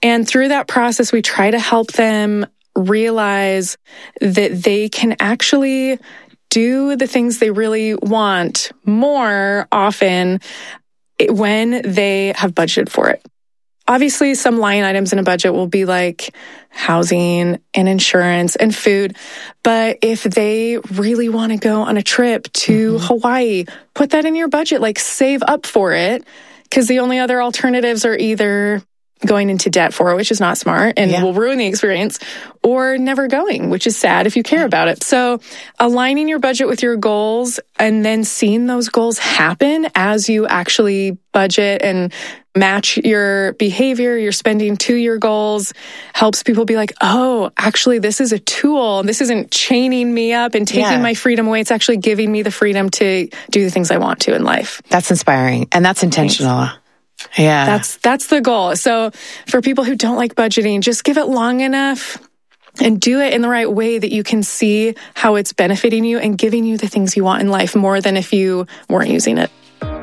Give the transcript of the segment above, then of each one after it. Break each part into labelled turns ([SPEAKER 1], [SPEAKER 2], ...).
[SPEAKER 1] And through that process, we try to help them realize that they can actually do the things they really want more often when they have budgeted for it. Obviously, some line items in a budget will be like housing and insurance and food. But if they really want to go on a trip to Hawaii, put that in your budget, like save up for it, because the only other alternatives are either going into debt for it, which is not smart and will ruin the experience, or never going, which is sad if you care about it. So aligning your budget with your goals and then seeing those goals happen as you actually budget and match your behavior, your spending to your goals, helps people be like, oh, actually, this is a tool. This isn't chaining me up and taking my freedom away. It's actually giving me the freedom to do the things I want to in life.
[SPEAKER 2] That's inspiring. And that's intentional.
[SPEAKER 1] Thanks.
[SPEAKER 2] Yeah.
[SPEAKER 1] That's the goal. So for people who don't like budgeting, just give it long enough and do it in the right way that you can see how it's benefiting you and giving you the things you want in life more than if you weren't using it.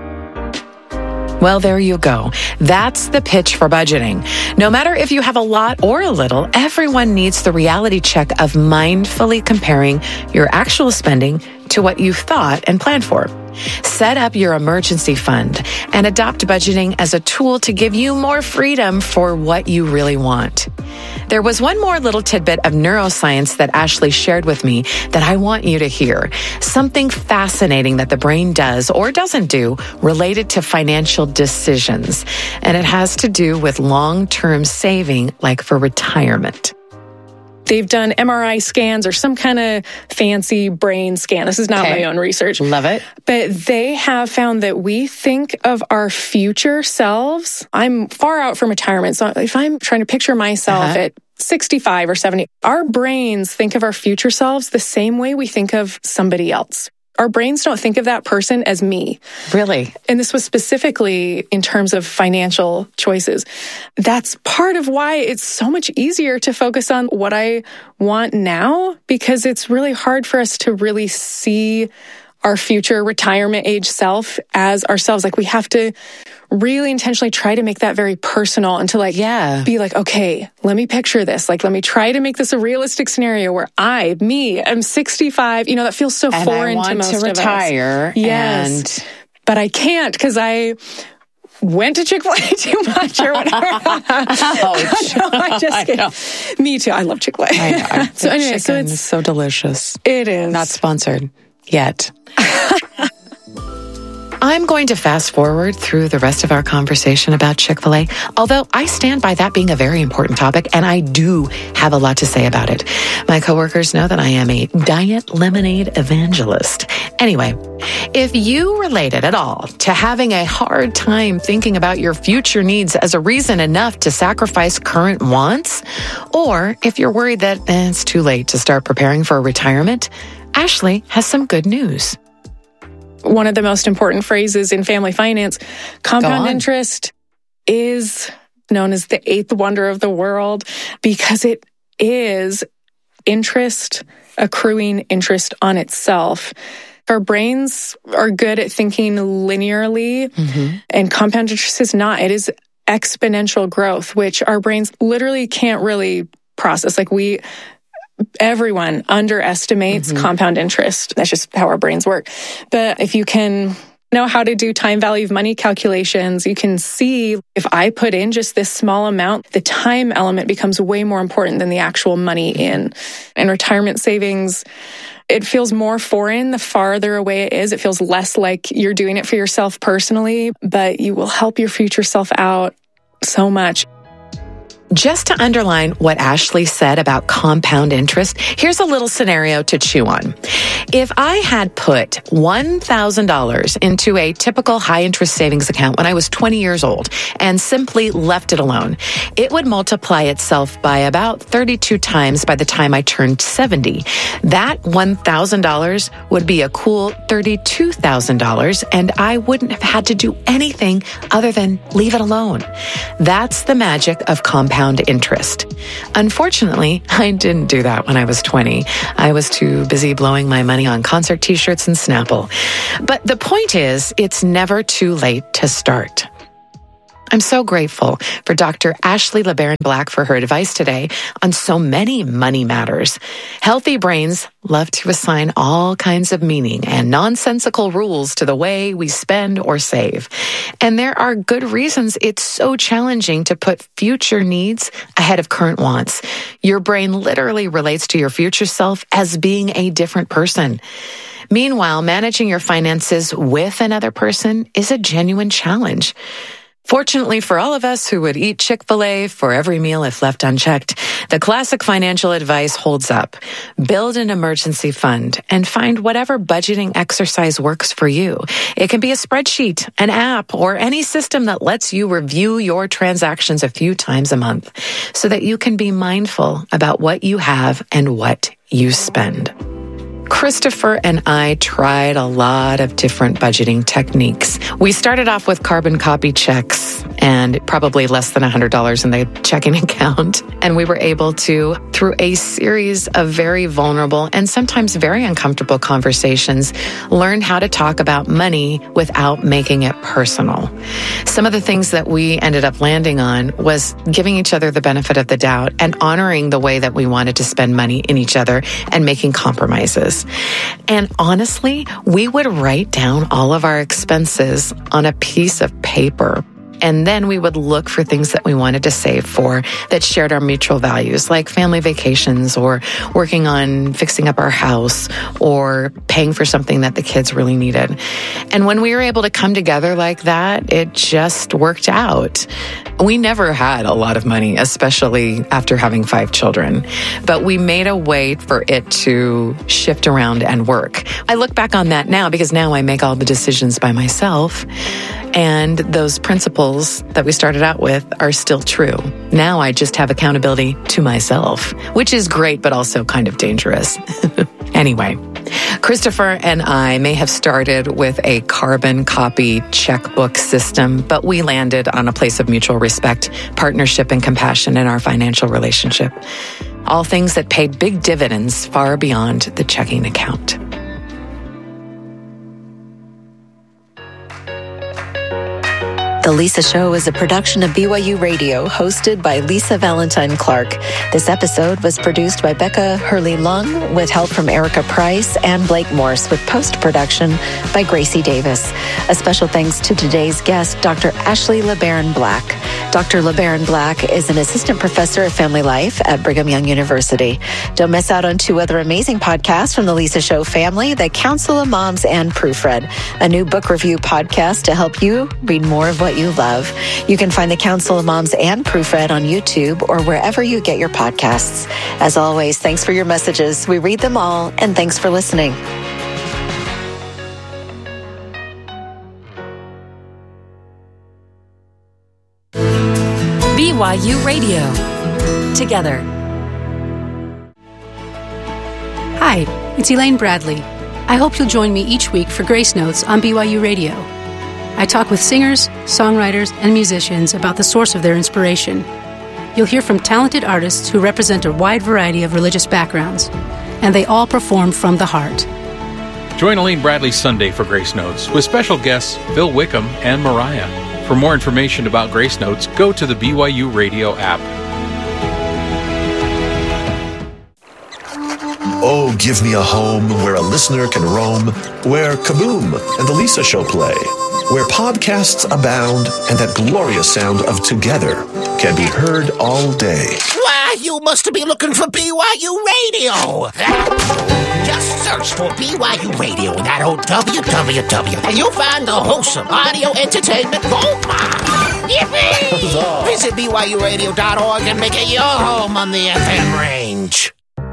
[SPEAKER 2] Well, there you go. That's the pitch for budgeting. No matter if you have a lot or a little, everyone needs the reality check of mindfully comparing your actual spending to what you've thought and planned for. Set up your emergency fund and adopt budgeting as a tool to give you more freedom for what you really want. There was one more little tidbit of neuroscience that Ashley shared with me that I want you to hear. Something fascinating that the brain does or doesn't do related to financial decisions. And it has to do with long-term saving, like for retirement.
[SPEAKER 1] They've done MRI scans or some kind of fancy brain scan. This is not my own research.
[SPEAKER 2] Love it.
[SPEAKER 1] But they have found that we think of our future selves. I'm far out from retirement. So if I'm trying to picture myself at 65 or 70, our brains think of our future selves the same way we think of somebody else. Our brains don't think of that person as me.
[SPEAKER 2] Really?
[SPEAKER 1] And this was specifically in terms of financial choices. That's part of why it's so much easier to focus on what I want now, because it's really hard for us to really see our future retirement age self as ourselves. Like we have to really intentionally try to make that very personal and to be like, okay, let me picture this. Like, let me try to make this a realistic scenario where I'm 65. That feels so foreign to most of us.
[SPEAKER 2] And I want to retire.
[SPEAKER 1] Yes. But I can't because I went to Chick-fil-A too much or whatever. I just kidding. Me too. I love Chick-fil-A.
[SPEAKER 2] I know.
[SPEAKER 1] So anyway,
[SPEAKER 2] it's so delicious.
[SPEAKER 1] It is.
[SPEAKER 2] Not sponsored yet. I'm going to fast forward through the rest of our conversation about Chick-fil-A, although I stand by that being a very important topic, and I do have a lot to say about it. My coworkers know that I am a diet lemonade evangelist. Anyway, if you related at all to having a hard time thinking about your future needs as a reason enough to sacrifice current wants, or if you're worried that it's too late to start preparing for retirement, Ashley has some good news.
[SPEAKER 1] One of the most important phrases in family finance, compound interest, is known as the eighth wonder of the world because it is interest, accruing interest on itself. Our brains are good at thinking linearly, and compound interest is not. It is exponential growth, which our brains literally can't really process. Everyone underestimates compound interest. That's just how our brains work. But if you can know how to do time value of money calculations, you can see if I put in just this small amount, the time element becomes way more important than the actual money in. And retirement savings, it feels more foreign the farther away it is. It feels less like you're doing it for yourself personally, but you will help your future self out so much.
[SPEAKER 2] Just to underline what Ashley said about compound interest, here's a little scenario to chew on. If I had put $1,000 into a typical high-interest savings account when I was 20 years old and simply left it alone, it would multiply itself by about 32 times by the time I turned 70. That $1,000 would be a cool $32,000, and I wouldn't have had to do anything other than leave it alone. That's the magic of compound interest. Unfortunately, I didn't do that when I was 20. I was too busy blowing my money on concert t-shirts and Snapple. But the point is, it's never too late to start. I'm so grateful for Dr. Ashley LeBaron Black for her advice today on so many money matters. Healthy brains love to assign all kinds of meaning and nonsensical rules to the way we spend or save. And there are good reasons it's so challenging to put future needs ahead of current wants. Your brain literally relates to your future self as being a different person. Meanwhile, managing your finances with another person is a genuine challenge. Fortunately for all of us who would eat Chick-fil-A for every meal if left unchecked, the classic financial advice holds up. Build an emergency fund and find whatever budgeting exercise works for you. It can be a spreadsheet, an app, or any system that lets you review your transactions a few times a month so that you can be mindful about what you have and what you spend. Christopher and I tried a lot of different budgeting techniques. We started off with carbon copy checks and probably less than $100 in the checking account. And we were able to, through a series of very vulnerable and sometimes very uncomfortable conversations, learn how to talk about money without making it personal. Some of the things that we ended up landing on was giving each other the benefit of the doubt and honoring the way that we wanted to spend money in each other and making compromises. And honestly, we would write down all of our expenses on a piece of paper. And then we would look for things that we wanted to save for that shared our mutual values, like family vacations or working on fixing up our house or paying for something that the kids really needed. And when we were able to come together like that, it just worked out. We never had a lot of money, especially after having 5 children, but we made a way for it to shift around and work. I look back on that now because now I make all the decisions by myself. And those principles that we started out with are still true. Now I just have accountability to myself, which is great, but also kind of dangerous. Anyway, Christopher and I may have started with a carbon copy checkbook system, but we landed on a place of mutual respect, partnership, and compassion in our financial relationship. All things that paid big dividends far beyond the checking account.
[SPEAKER 3] The Lisa Show is a production of BYU Radio, hosted by Lisa Valentine Clark. This episode was produced by Becca Hurley-Lung with help from Erica Price and Blake Morse, with post-production by Gracie Davis. A special thanks to today's guest, Dr. Ashley LeBaron Black. Dr. LeBaron Black is an assistant professor of family life at Brigham Young University. Don't miss out on 2 other amazing podcasts from the Lisa Show family, The Council of Moms and Proofread, a new book review podcast to help you read more of what you love. You can find the Council of Moms and Proofread on YouTube or wherever you get your podcasts. As always, thanks for your messages. We read them all, and thanks for listening.
[SPEAKER 4] BYU Radio. Together.
[SPEAKER 5] Hi, it's Elaine Bradley. I hope you'll join me each week for Grace Notes on BYU Radio. I talk with singers, songwriters, and musicians about the source of their inspiration. You'll hear from talented artists who represent a wide variety of religious backgrounds, and they all perform from the heart.
[SPEAKER 6] Join Elaine Bradley Sunday for Grace Notes with special guests Phil Wickham and Mariah. For more information about Grace Notes, go to the BYU Radio app.
[SPEAKER 7] Oh, give me a home where a listener can roam, where Kaboom and The Lisa Show play, where podcasts abound and that glorious sound of Together can be heard all day.
[SPEAKER 8] Why, you must be looking for BYU Radio. Just search for BYU Radio in that old www, and you'll find the wholesome audio entertainment goldmine. Yippee! Visit BYURadio.org and make it your home on the FM range.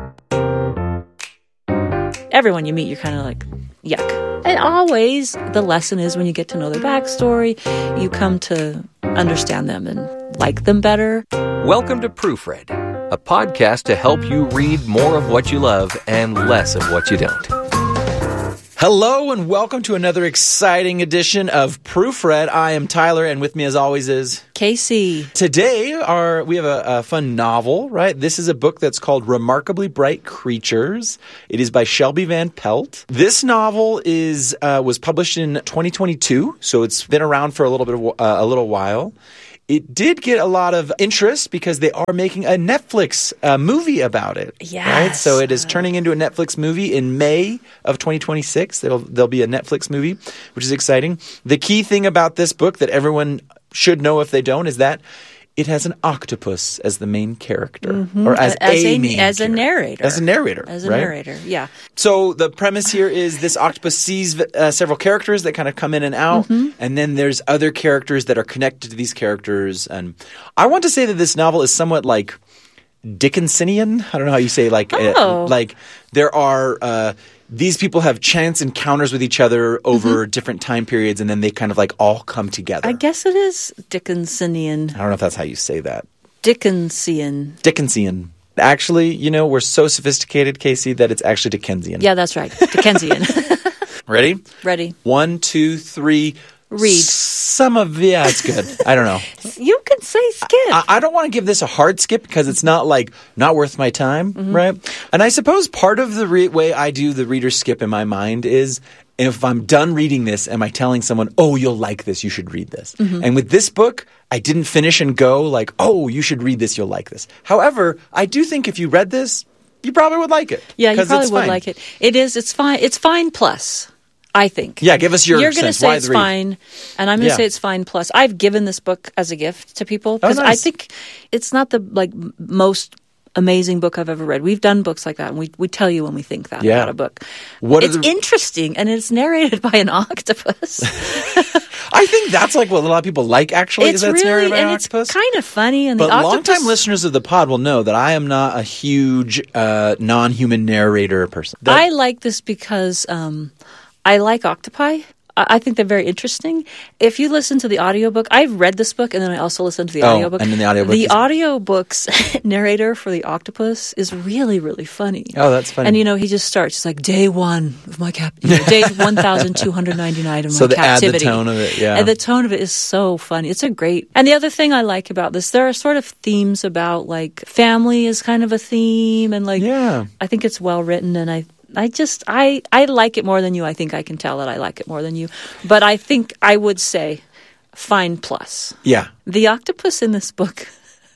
[SPEAKER 9] Everyone you meet, you're kind of like, yuck. And always the lesson is when you get to know their backstory, you come to understand them and like them better.
[SPEAKER 10] Welcome to Proofread, a podcast to help you read more of what you love and less of what you don't.
[SPEAKER 11] Hello and welcome to another exciting edition of Proofread. I am Tyler, and with me as always is
[SPEAKER 9] Casey.
[SPEAKER 11] Today we have a fun novel, right? This is a book that's called Remarkably Bright Creatures. It is by Shelby Van Pelt. This novel was published in 2022, so it's been around for a little while. it did get a lot of interest because they are making a Netflix movie about it.
[SPEAKER 9] Yes.
[SPEAKER 11] Right? So it is turning into a Netflix movie in May of 2026. There'll be a Netflix movie, which is exciting. The key thing about this book that everyone should know if they don't is that it has an octopus as the main character, or as a main
[SPEAKER 9] as
[SPEAKER 11] character.
[SPEAKER 9] a narrator.
[SPEAKER 11] As a narrator.
[SPEAKER 9] As a
[SPEAKER 11] right?
[SPEAKER 9] narrator, yeah.
[SPEAKER 11] So the premise here is this octopus sees several characters that kind of come in and out, and then there's other characters that are connected to these characters. And I want to say that this novel is somewhat like Dickensian. I don't know how you say like there are these people have chance encounters with each other over different time periods, and then they kind of like all come together.
[SPEAKER 9] I guess it is Dickensian.
[SPEAKER 11] I don't know if that's how you say that.
[SPEAKER 9] Dickensian.
[SPEAKER 11] Dickensian. Actually, we're so sophisticated, Casey, that it's actually Dickensian.
[SPEAKER 9] Yeah, that's right. Dickensian.
[SPEAKER 11] Ready?
[SPEAKER 9] Ready.
[SPEAKER 11] 1, 2, 3.
[SPEAKER 9] Read.
[SPEAKER 11] It's good. I don't know.
[SPEAKER 9] You can say skip.
[SPEAKER 11] I don't want to give this a hard skip because it's not worth my time, right? And I suppose part of the way I do the reader skip in my mind is if I'm done reading this, am I telling someone, oh, you'll like this, you should read this. And with this book, I didn't finish and go like, oh, you should read this, you'll like this. However, I do think if you read this, you probably would like it.
[SPEAKER 9] Yeah, you probably would like it. It's fine. It's fine plus. I think.
[SPEAKER 11] Yeah, give us your
[SPEAKER 9] You're going to
[SPEAKER 11] sense.
[SPEAKER 9] say
[SPEAKER 11] Why
[SPEAKER 9] it's
[SPEAKER 11] the read?
[SPEAKER 9] fine, and I'm going to say it's fine plus. I've given this book as a gift to people because I think it's not the most amazing book I've ever read. We've done books like that, and we tell you when we think that about a book. It's interesting, and it's narrated by an octopus.
[SPEAKER 11] I think that's like what a lot of people like, actually,
[SPEAKER 9] it's
[SPEAKER 11] is that it's narrated by an octopus.
[SPEAKER 9] It's kind of funny. And
[SPEAKER 11] but
[SPEAKER 9] the octopus,
[SPEAKER 11] longtime listeners of the pod will know that I am not a huge non-human narrator person.
[SPEAKER 9] I like this because I like octopi. I think they're very interesting. If you listen to the audiobook, I've read this book and then I also listened to the audiobook.
[SPEAKER 11] And then the audiobook.
[SPEAKER 9] The audiobook's narrator for the octopus is really, really funny.
[SPEAKER 11] Oh, that's funny.
[SPEAKER 9] And he just starts, it's like day 1 of my day 1,299 of my
[SPEAKER 11] so they
[SPEAKER 9] captivity.
[SPEAKER 11] Add the tone of it, yeah.
[SPEAKER 9] And the tone of it is so funny. It's a great. And the other thing I like about this, there are sort of themes about like family is kind of a theme, and I think it's well written, and I like it more than you. I think I can tell that I like it more than you. But I think I would say fine plus.
[SPEAKER 11] Yeah.
[SPEAKER 9] The octopus in this book,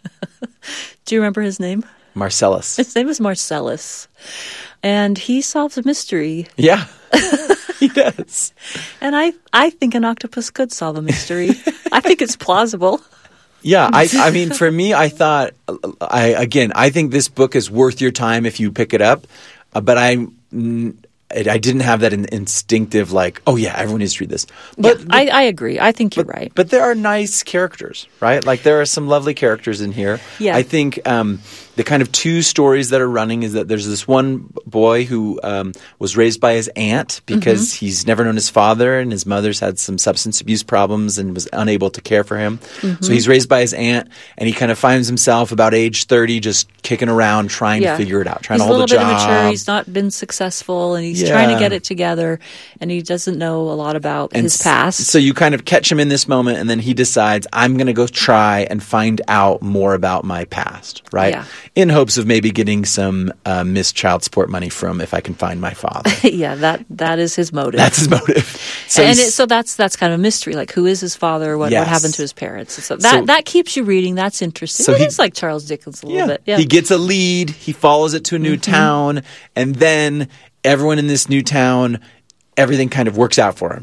[SPEAKER 9] do you remember his name?
[SPEAKER 11] Marcellus.
[SPEAKER 9] His name is Marcellus. And he solves a mystery.
[SPEAKER 11] Yeah. He does.
[SPEAKER 9] And I think an octopus could solve a mystery. I think it's plausible.
[SPEAKER 11] Yeah, I mean, for me, I thought, I think this book is worth your time if you pick it up. But I didn't have that instinctive like, oh yeah, everyone needs to read this. But
[SPEAKER 9] I agree. I think you're right.
[SPEAKER 11] But there are nice characters, right? Like there are some lovely characters in here.
[SPEAKER 9] Yeah.
[SPEAKER 11] I think the kind of two stories that are running is that there's this one boy who was raised by his aunt because he's never known his father, and his mother's had some substance abuse problems and was unable to care for him. So he's raised by his aunt, and he kind of finds himself about age 30 just kicking around trying to figure it out, trying to hold a job.
[SPEAKER 9] He's a little bit immature. He's not been successful, and he's trying to get it together, and he doesn't know a lot about his past.
[SPEAKER 11] So you kind of catch him in this moment, and then he decides, I'm going to go try and find out more about my past, right?
[SPEAKER 9] Yeah.
[SPEAKER 11] In hopes of maybe getting some missed child support money from if I can find my father.
[SPEAKER 9] Yeah, that is his motive.
[SPEAKER 11] That's his motive.
[SPEAKER 9] So that's kind of a mystery. Like, who is his father? What happened to his parents? So that keeps you reading. That's interesting. So it's like Charles Dickens a little bit. Yeah.
[SPEAKER 11] He gets a lead. He follows it to a new town, and then everyone in this new town, everything kind of works out for him.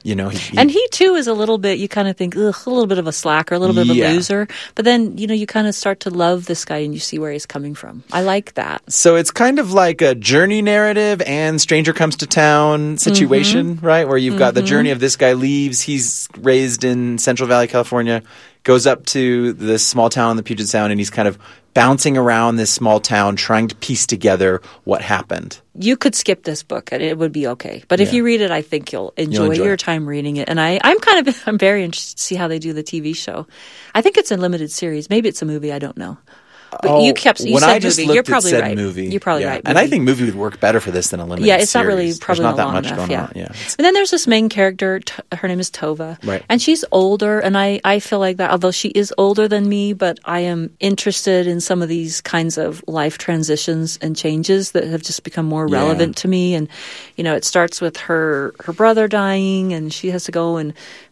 [SPEAKER 9] And he too is a little bit, you kind of think, ugh, a little bit of a slacker, a little bit of a loser. But then, you kind of start to love this guy and you see where he's coming from. I like that.
[SPEAKER 11] So it's kind of like a journey narrative and Stranger Comes to Town situation, right? Where you've got the journey of this guy leaves. He's raised in Central Valley, California, goes up to this small town in the Puget Sound, and he's kind of bouncing around this small town trying to piece together what happened.
[SPEAKER 9] You could skip this book and it would be okay. But if you read it, I think you'll enjoy your time reading it. And I'm very interested to see how they do the TV show. I think it's a limited series. Maybe it's a movie. I don't know. But you said movie. You're probably right.
[SPEAKER 11] Movie.
[SPEAKER 9] You're probably right.
[SPEAKER 11] And I think movie would work better for this than a limited series.
[SPEAKER 9] Yeah, it's not really probably
[SPEAKER 11] not that
[SPEAKER 9] long
[SPEAKER 11] much
[SPEAKER 9] enough.
[SPEAKER 11] going on.
[SPEAKER 9] Yeah. And then there's this main character. Her name is Tova.
[SPEAKER 11] Right.
[SPEAKER 9] And she's older. And I feel like that, although she is older than me, but I am interested in some of these kinds of life transitions and changes that have just become more relevant to me. And, it starts with her brother dying, and she has to go and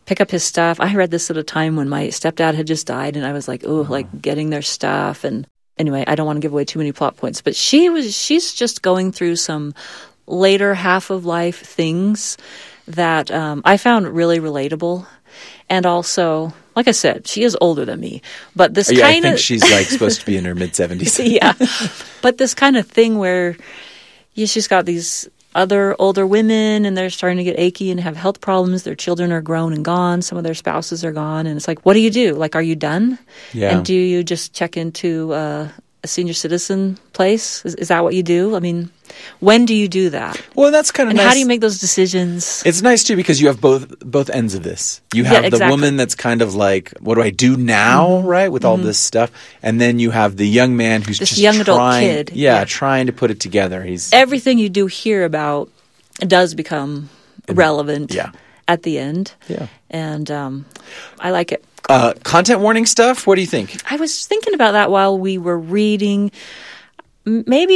[SPEAKER 9] pick up his stuff. I read this at a time when my stepdad had just died, and I was like, oh, like getting their stuff. And anyway, I don't want to give away too many plot points, but she's just going through some later half of life things that I found really relatable. And also, like I said, she is older than me, but this kind of...
[SPEAKER 11] I think she's like supposed to be in her mid-70s.
[SPEAKER 9] Yeah. But this kind of thing where she's got these other older women and they're starting to get achy and have health problems. Their children are grown and gone. Some of their spouses are gone. And it's like, what do you do? Like, are you done?
[SPEAKER 11] Yeah.
[SPEAKER 9] And do you just check into a senior citizen place? Is that what you do? I mean, when do you do that?
[SPEAKER 11] Well, that's kind of
[SPEAKER 9] and
[SPEAKER 11] nice.
[SPEAKER 9] How do you make those decisions?
[SPEAKER 11] It's nice, too, because you have both ends of this. You have the woman that's kind of like, what do I do now, right, with all this stuff? And then you have the young man who's
[SPEAKER 9] this
[SPEAKER 11] just
[SPEAKER 9] young adult kid.
[SPEAKER 11] Yeah, trying to put it together.
[SPEAKER 9] Everything you do hear about does become relevant at the end.
[SPEAKER 11] Yeah.
[SPEAKER 9] And I like it.
[SPEAKER 11] Content warning stuff, what do you think?
[SPEAKER 9] I was thinking about that while we were reading. Maybe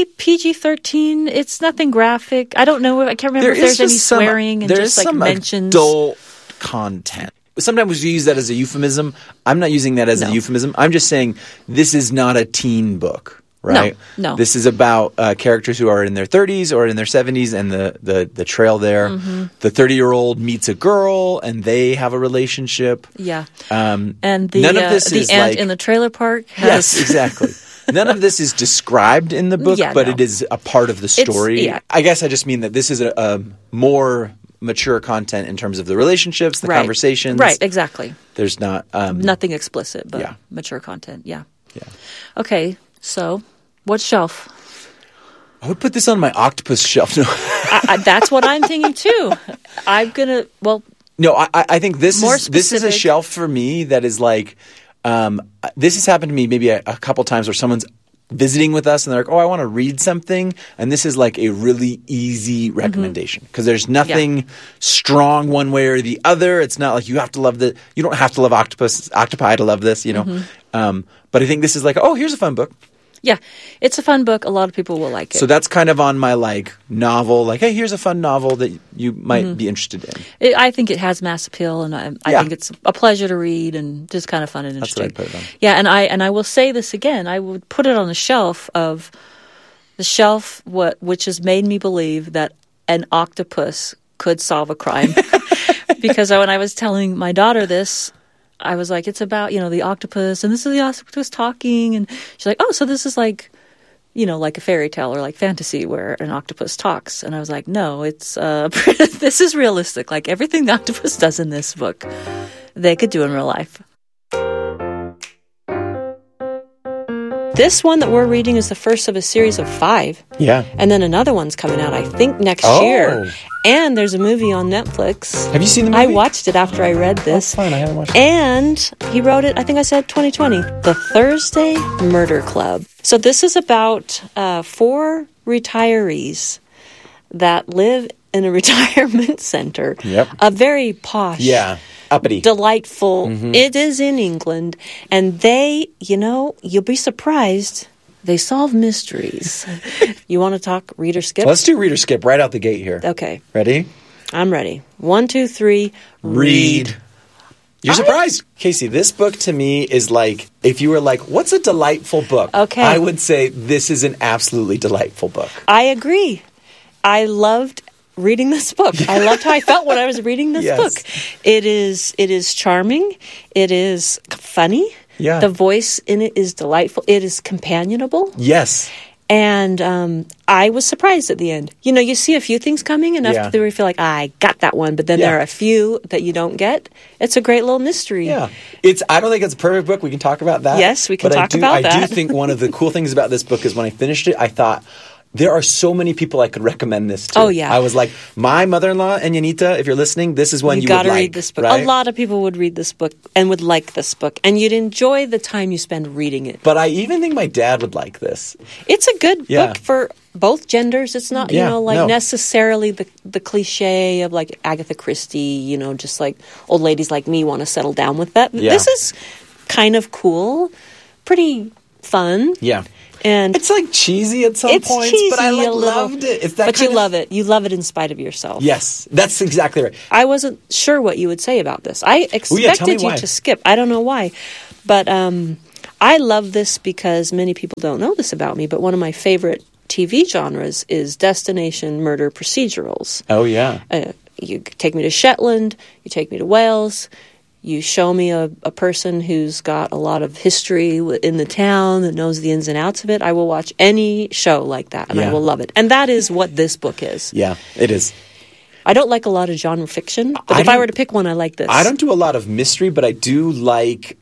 [SPEAKER 9] PG-13. It's nothing graphic. I don't know. I can't remember if there's any swearing and just like mentions.
[SPEAKER 11] Adult content. Sometimes we use that as a euphemism. I'm not using that as a euphemism. I'm just saying this is not a teen book, right?
[SPEAKER 9] No.
[SPEAKER 11] This is about characters who are in their 30s or in their 70s and the trail there. Mm-hmm. The 30-year-old meets a girl and they have a relationship.
[SPEAKER 9] Yeah. And the
[SPEAKER 11] none of this is
[SPEAKER 9] ant
[SPEAKER 11] like,
[SPEAKER 9] in the trailer park has...
[SPEAKER 11] Yes, exactly. None of this is described in the book, but it is a part of the story. I guess I just mean that this is a more mature content in terms of the relationships, the conversations.
[SPEAKER 9] Right, exactly.
[SPEAKER 11] There's not...
[SPEAKER 9] nothing explicit, but mature content, yeah. Okay, so what shelf?
[SPEAKER 11] I would put this on my octopus shelf. No.
[SPEAKER 9] That's what I'm thinking too. I'm going to,
[SPEAKER 11] No, I think this is a shelf for me that is like... this has happened to me maybe a couple times where someone's visiting with us and they're like, oh, I want to read something. And this is like a really easy recommendation because there's nothing strong one way or the other. It's not like you don't have to love octopi to love this, you know. But I think this is like, oh, here's a fun book.
[SPEAKER 9] Yeah, it's a fun book. A lot of people will like it.
[SPEAKER 11] So that's kind of on my like novel, like, hey, here's a fun novel that you might be interested in.
[SPEAKER 9] I think it has mass appeal, and I think it's a pleasure to read and just kind of fun and interesting.
[SPEAKER 11] That's what I'd put it on.
[SPEAKER 9] Yeah, and I will say this again. I would put it on the shelf which has made me believe that an octopus could solve a crime. Because when I was telling my daughter this, I was like, it's about, the octopus, and this is the octopus talking, and she's like, oh, so this is like, like a fairy tale or like fantasy where an octopus talks. And I was like, no, it's, this is realistic. Like everything the octopus does in this book, they could do in real life. This one that we're reading is the first of a series of 5.
[SPEAKER 11] Yeah.
[SPEAKER 9] And then another one's coming out, I think, next year. And there's a movie on Netflix.
[SPEAKER 11] Have you seen the movie?
[SPEAKER 9] I watched it after I read this.
[SPEAKER 11] Oh, fine. I haven't watched it.
[SPEAKER 9] And he wrote it, I think I said 2020, The Thursday Murder Club. So this is about 4 retirees that live in a retirement center.
[SPEAKER 11] Yep.
[SPEAKER 9] A very posh.
[SPEAKER 11] Yeah. Uppity.
[SPEAKER 9] Delightful. Mm-hmm. It is in England. And they, you'll be surprised, they solve mysteries. You want to talk reader skip?
[SPEAKER 11] Let's do reader skip right out the gate here.
[SPEAKER 9] Okay.
[SPEAKER 11] Ready?
[SPEAKER 9] I'm ready. 1, 2, 3.
[SPEAKER 11] Read. You're surprised. Casey, this book to me is like, if you were like, what's a delightful book?
[SPEAKER 9] Okay.
[SPEAKER 11] I would say this is an absolutely delightful book.
[SPEAKER 9] I agree. I loved reading this book. I loved how I felt when I was reading this book. It is charming. It is funny.
[SPEAKER 11] Yeah.
[SPEAKER 9] The voice in it is delightful. It is companionable.
[SPEAKER 11] Yes.
[SPEAKER 9] And I was surprised at the end. You see a few things coming, and after you feel like, I got that one, but then there are a few that you don't get. It's a great little mystery.
[SPEAKER 11] Yeah. I don't think it's a perfect book. We can talk about that.
[SPEAKER 9] Yes, we can talk about that.
[SPEAKER 11] I do think one of the cool things about this book is when I finished it, I thought, there are so many people I could recommend this to.
[SPEAKER 9] Oh, yeah.
[SPEAKER 11] I was like, my mother-in-law and Yanita, if you're listening, this is one you would like.
[SPEAKER 9] You got to read this book.
[SPEAKER 11] Right?
[SPEAKER 9] A lot of people would read this book and would like this book, and you'd enjoy the time you spend reading it.
[SPEAKER 11] But I even think my dad would like this.
[SPEAKER 9] It's a good book for both genders. It's not, necessarily the cliche of like Agatha Christie, just like old ladies like me want to settle down with that. Yeah. This is kind of cool, pretty fun.
[SPEAKER 11] Yeah.
[SPEAKER 9] And
[SPEAKER 11] it's like cheesy at some points, but I loved it. It's that
[SPEAKER 9] but you love it. You love it in spite of yourself.
[SPEAKER 11] Yes, that's exactly right.
[SPEAKER 9] I wasn't sure what you would say about this. I expected you to skip. I don't know why. But I love this because many people don't know this about me, but one of my favorite TV genres is destination murder procedurals.
[SPEAKER 11] Oh, yeah.
[SPEAKER 9] You take me to Shetland, you take me to Wales, you show me a person who's got a lot of history in the town that knows the ins and outs of it. I will watch any show like that, and I will love it. And that is what this book is.
[SPEAKER 11] Yeah, it is.
[SPEAKER 9] I don't like a lot of genre fiction, but if I were to pick one, I like this.
[SPEAKER 11] I don't do a lot of mystery, but I do like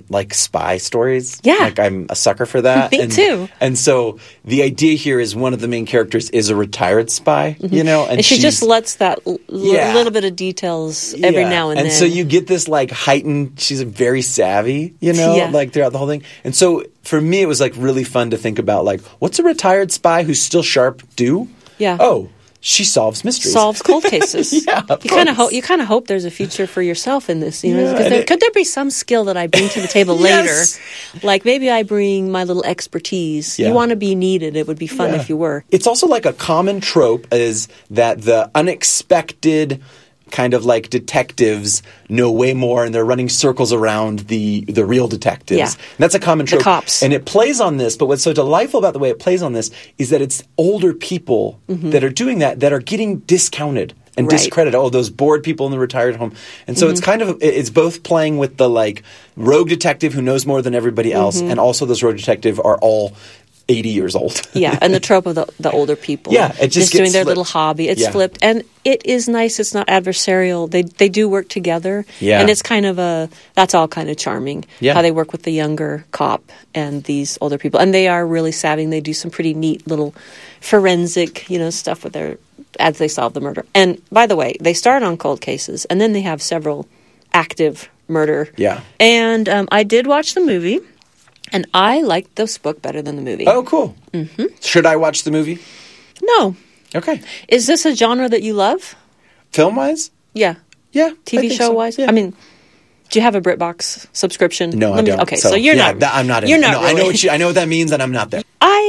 [SPEAKER 11] spy stories.
[SPEAKER 9] Yeah.
[SPEAKER 11] Like I'm a sucker for that.
[SPEAKER 9] Me too.
[SPEAKER 11] And so the idea here is one of the main characters is a retired spy, you know?
[SPEAKER 9] And she just lets that little bit of details every now and then.
[SPEAKER 11] And so you get this like heightened, she's very savvy, you know, like throughout the whole thing. And so for me, it was like really fun to think about like, what's a retired spy who's still sharp do?
[SPEAKER 9] Yeah.
[SPEAKER 11] Oh, she solves mysteries.
[SPEAKER 9] Solves cold cases.
[SPEAKER 11] Yeah,
[SPEAKER 9] you kind of hope there's a future for yourself in this. You know, could there be some skill that I bring to the table later? Like maybe I bring my little expertise. You want to be needed. It would be fun if you were.
[SPEAKER 11] It's also like a common trope is that the unexpected kind of like detectives know way more and they're running circles around the real detectives. Yeah. And that's a common trope.
[SPEAKER 9] The cops.
[SPEAKER 11] And it plays on this, but what's so delightful about the way it plays on this is that it's older people that are doing that are getting discounted and discredited. Oh, those bored people in the retired home. And so it's kind of, it's both playing with the like rogue detective who knows more than everybody else and also those rogue detective are all 80 years old.
[SPEAKER 9] Yeah, and the trope of the older people.
[SPEAKER 11] Yeah, it just
[SPEAKER 9] doing their
[SPEAKER 11] flipped.
[SPEAKER 9] little hobby. It's flipped. And it is nice. It's not adversarial. They do work together. Yeah. And it's kind of that's all kind of charming. Yeah. How they work with the younger cop and these older people. And they are really savvy. They do some pretty neat little forensic, stuff with as they solve the murder. And by the way, they start on cold cases and then they have several active murder.
[SPEAKER 11] Yeah.
[SPEAKER 9] And I did watch the movie. And I liked this book better than the movie.
[SPEAKER 11] Oh, cool. Mm-hmm. Should I watch the movie?
[SPEAKER 9] No.
[SPEAKER 11] Okay.
[SPEAKER 9] Is this a genre that you love?
[SPEAKER 11] Film-wise?
[SPEAKER 9] Yeah.
[SPEAKER 11] Yeah.
[SPEAKER 9] TV show-wise?
[SPEAKER 11] Yeah.
[SPEAKER 9] I mean, do you have a BritBox subscription?
[SPEAKER 11] No, I don't.
[SPEAKER 9] Okay, so you're not.
[SPEAKER 11] I'm not in.
[SPEAKER 9] You're not. Really.
[SPEAKER 11] I know what that means, and I'm not there.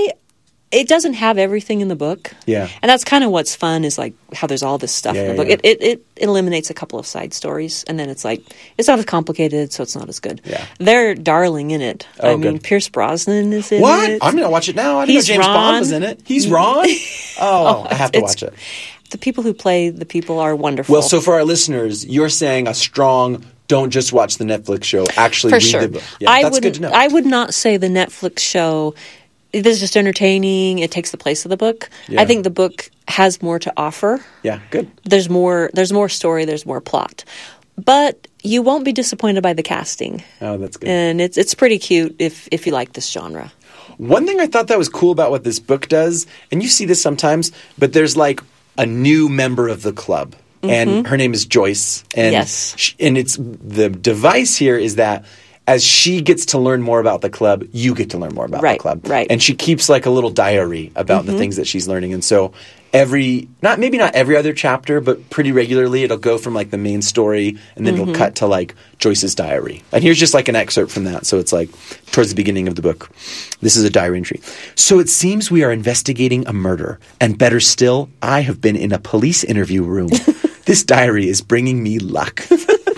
[SPEAKER 9] It doesn't have everything in the book.
[SPEAKER 11] Yeah.
[SPEAKER 9] And that's kind of what's fun is like how there's all this stuff in the book. Yeah. It eliminates a couple of side stories and then it's like, it's not as complicated, so it's not as good.
[SPEAKER 11] Yeah.
[SPEAKER 9] They're darling in it.
[SPEAKER 11] Oh,
[SPEAKER 9] I mean, Pierce Brosnan is in
[SPEAKER 11] what?
[SPEAKER 9] it.
[SPEAKER 11] I'm going to watch it now. I didn't know James Bond was in it. He's Ron? I have to watch it.
[SPEAKER 9] The people who play the people are wonderful.
[SPEAKER 11] Well, so for our listeners, you're saying a strong... Don't just watch the Netflix show. Actually read the book. Yeah, that's good to know.
[SPEAKER 9] I would not say the Netflix show... It is just entertaining. It takes the place of the book. Yeah. I think the book has more to offer.
[SPEAKER 11] Yeah, good.
[SPEAKER 9] There's more story. There's more plot. But you won't be disappointed by the casting.
[SPEAKER 11] Oh, that's good.
[SPEAKER 9] And it's pretty cute if you like this genre.
[SPEAKER 11] One thing I thought that was cool about what this book does, and you see this sometimes, but there's like a new member of the club. And her name is Joyce. And
[SPEAKER 9] yes.
[SPEAKER 11] And it's the device here is that as she gets to learn more about the club, you get to learn more about the club.
[SPEAKER 9] Right.
[SPEAKER 11] And she keeps like a little diary about the things that she's learning. And so maybe not every other chapter, but pretty regularly it'll go from like the main story and then it'll cut to like Joyce's diary. And here's just like an excerpt from that. So it's like towards the beginning of the book. This is a diary entry. So it seems we are investigating a murder. And better still, I have been in a police interview room. This diary is bringing me luck.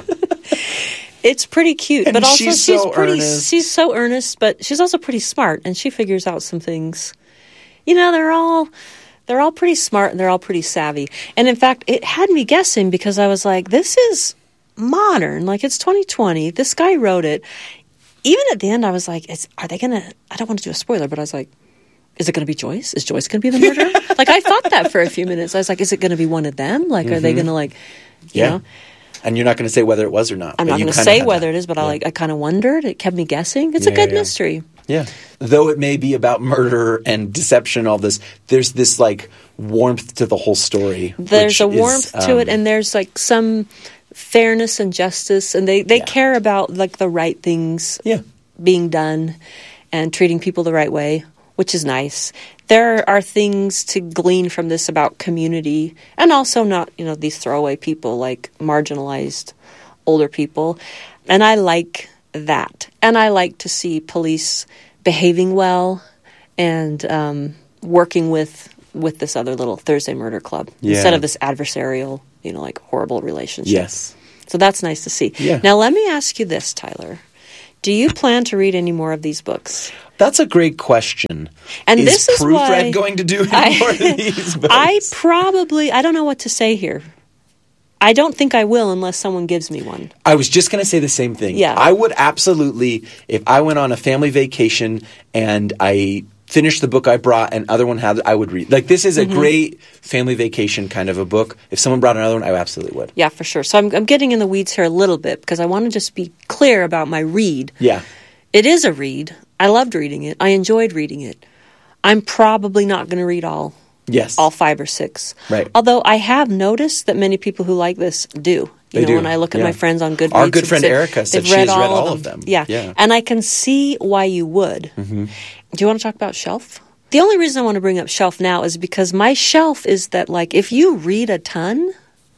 [SPEAKER 9] It's pretty cute,
[SPEAKER 11] and
[SPEAKER 9] but also she's
[SPEAKER 11] so
[SPEAKER 9] earnest, but she's also pretty smart, and she figures out some things. They're all pretty smart and they're all pretty savvy. And in fact, it had me guessing because I was like, this is modern, like it's 2020. This guy wrote it. Even at the end, I was like, are they gonna? I don't want to do a spoiler, but I was like, is it going to be Joyce? Is Joyce going to be the murderer? Like I thought that for a few minutes. I was like, is it going to be one of them? Like, are they going to like, you know?
[SPEAKER 11] And you're not going to say whether it was or not.
[SPEAKER 9] I'm not going to say whether it is, but I kind of wondered. It kept me guessing. It's a good mystery.
[SPEAKER 11] Yeah. Though it may be about murder and deception and all this, there's this like warmth to the whole story.
[SPEAKER 9] There's a warmth to it, and there's like some fairness and justice, and they care about like the right things being done and treating people the right way, which is nice. There are things to glean from this about community and also not, these throwaway people like marginalized older people. And I like that. And I like to see police behaving well
[SPEAKER 12] and working with this other little Thursday Murder Club instead of this adversarial, like horrible relationship.
[SPEAKER 11] Yes.
[SPEAKER 12] So that's nice to see.
[SPEAKER 11] Yeah.
[SPEAKER 12] Now, let me ask you this, Tyler. Do you plan to read any more of these books?
[SPEAKER 11] That's a great question.
[SPEAKER 12] And
[SPEAKER 11] is
[SPEAKER 12] this is
[SPEAKER 11] Proofread
[SPEAKER 12] why
[SPEAKER 11] going to do any more of these books?
[SPEAKER 12] I don't know what to say here. I don't think I will unless someone gives me one.
[SPEAKER 11] I was just going to say the same thing.
[SPEAKER 12] Yeah.
[SPEAKER 11] I would absolutely, if I went on a family vacation and I finished the book I brought and other one had, I would read. Like, this is a great family vacation kind of a book. If someone brought another one, I absolutely would.
[SPEAKER 12] Yeah, for sure. So I'm getting in the weeds here a little bit because I want to just be clear about my read.
[SPEAKER 11] Yeah.
[SPEAKER 12] It is a read. I loved reading it. I enjoyed reading it. I'm probably not going to read all 5 or 6.
[SPEAKER 11] Right.
[SPEAKER 12] Although I have noticed that many people who like this do.
[SPEAKER 11] They do.
[SPEAKER 12] When I look at my friends on Goodreads.
[SPEAKER 11] Our good friend Erica said she has read all of them.
[SPEAKER 12] Yeah. And I can see why you would.
[SPEAKER 11] Mm-hmm.
[SPEAKER 12] Do you want to talk about shelf? The only reason I want to bring up shelf now is because my shelf is that, like, if you read a ton,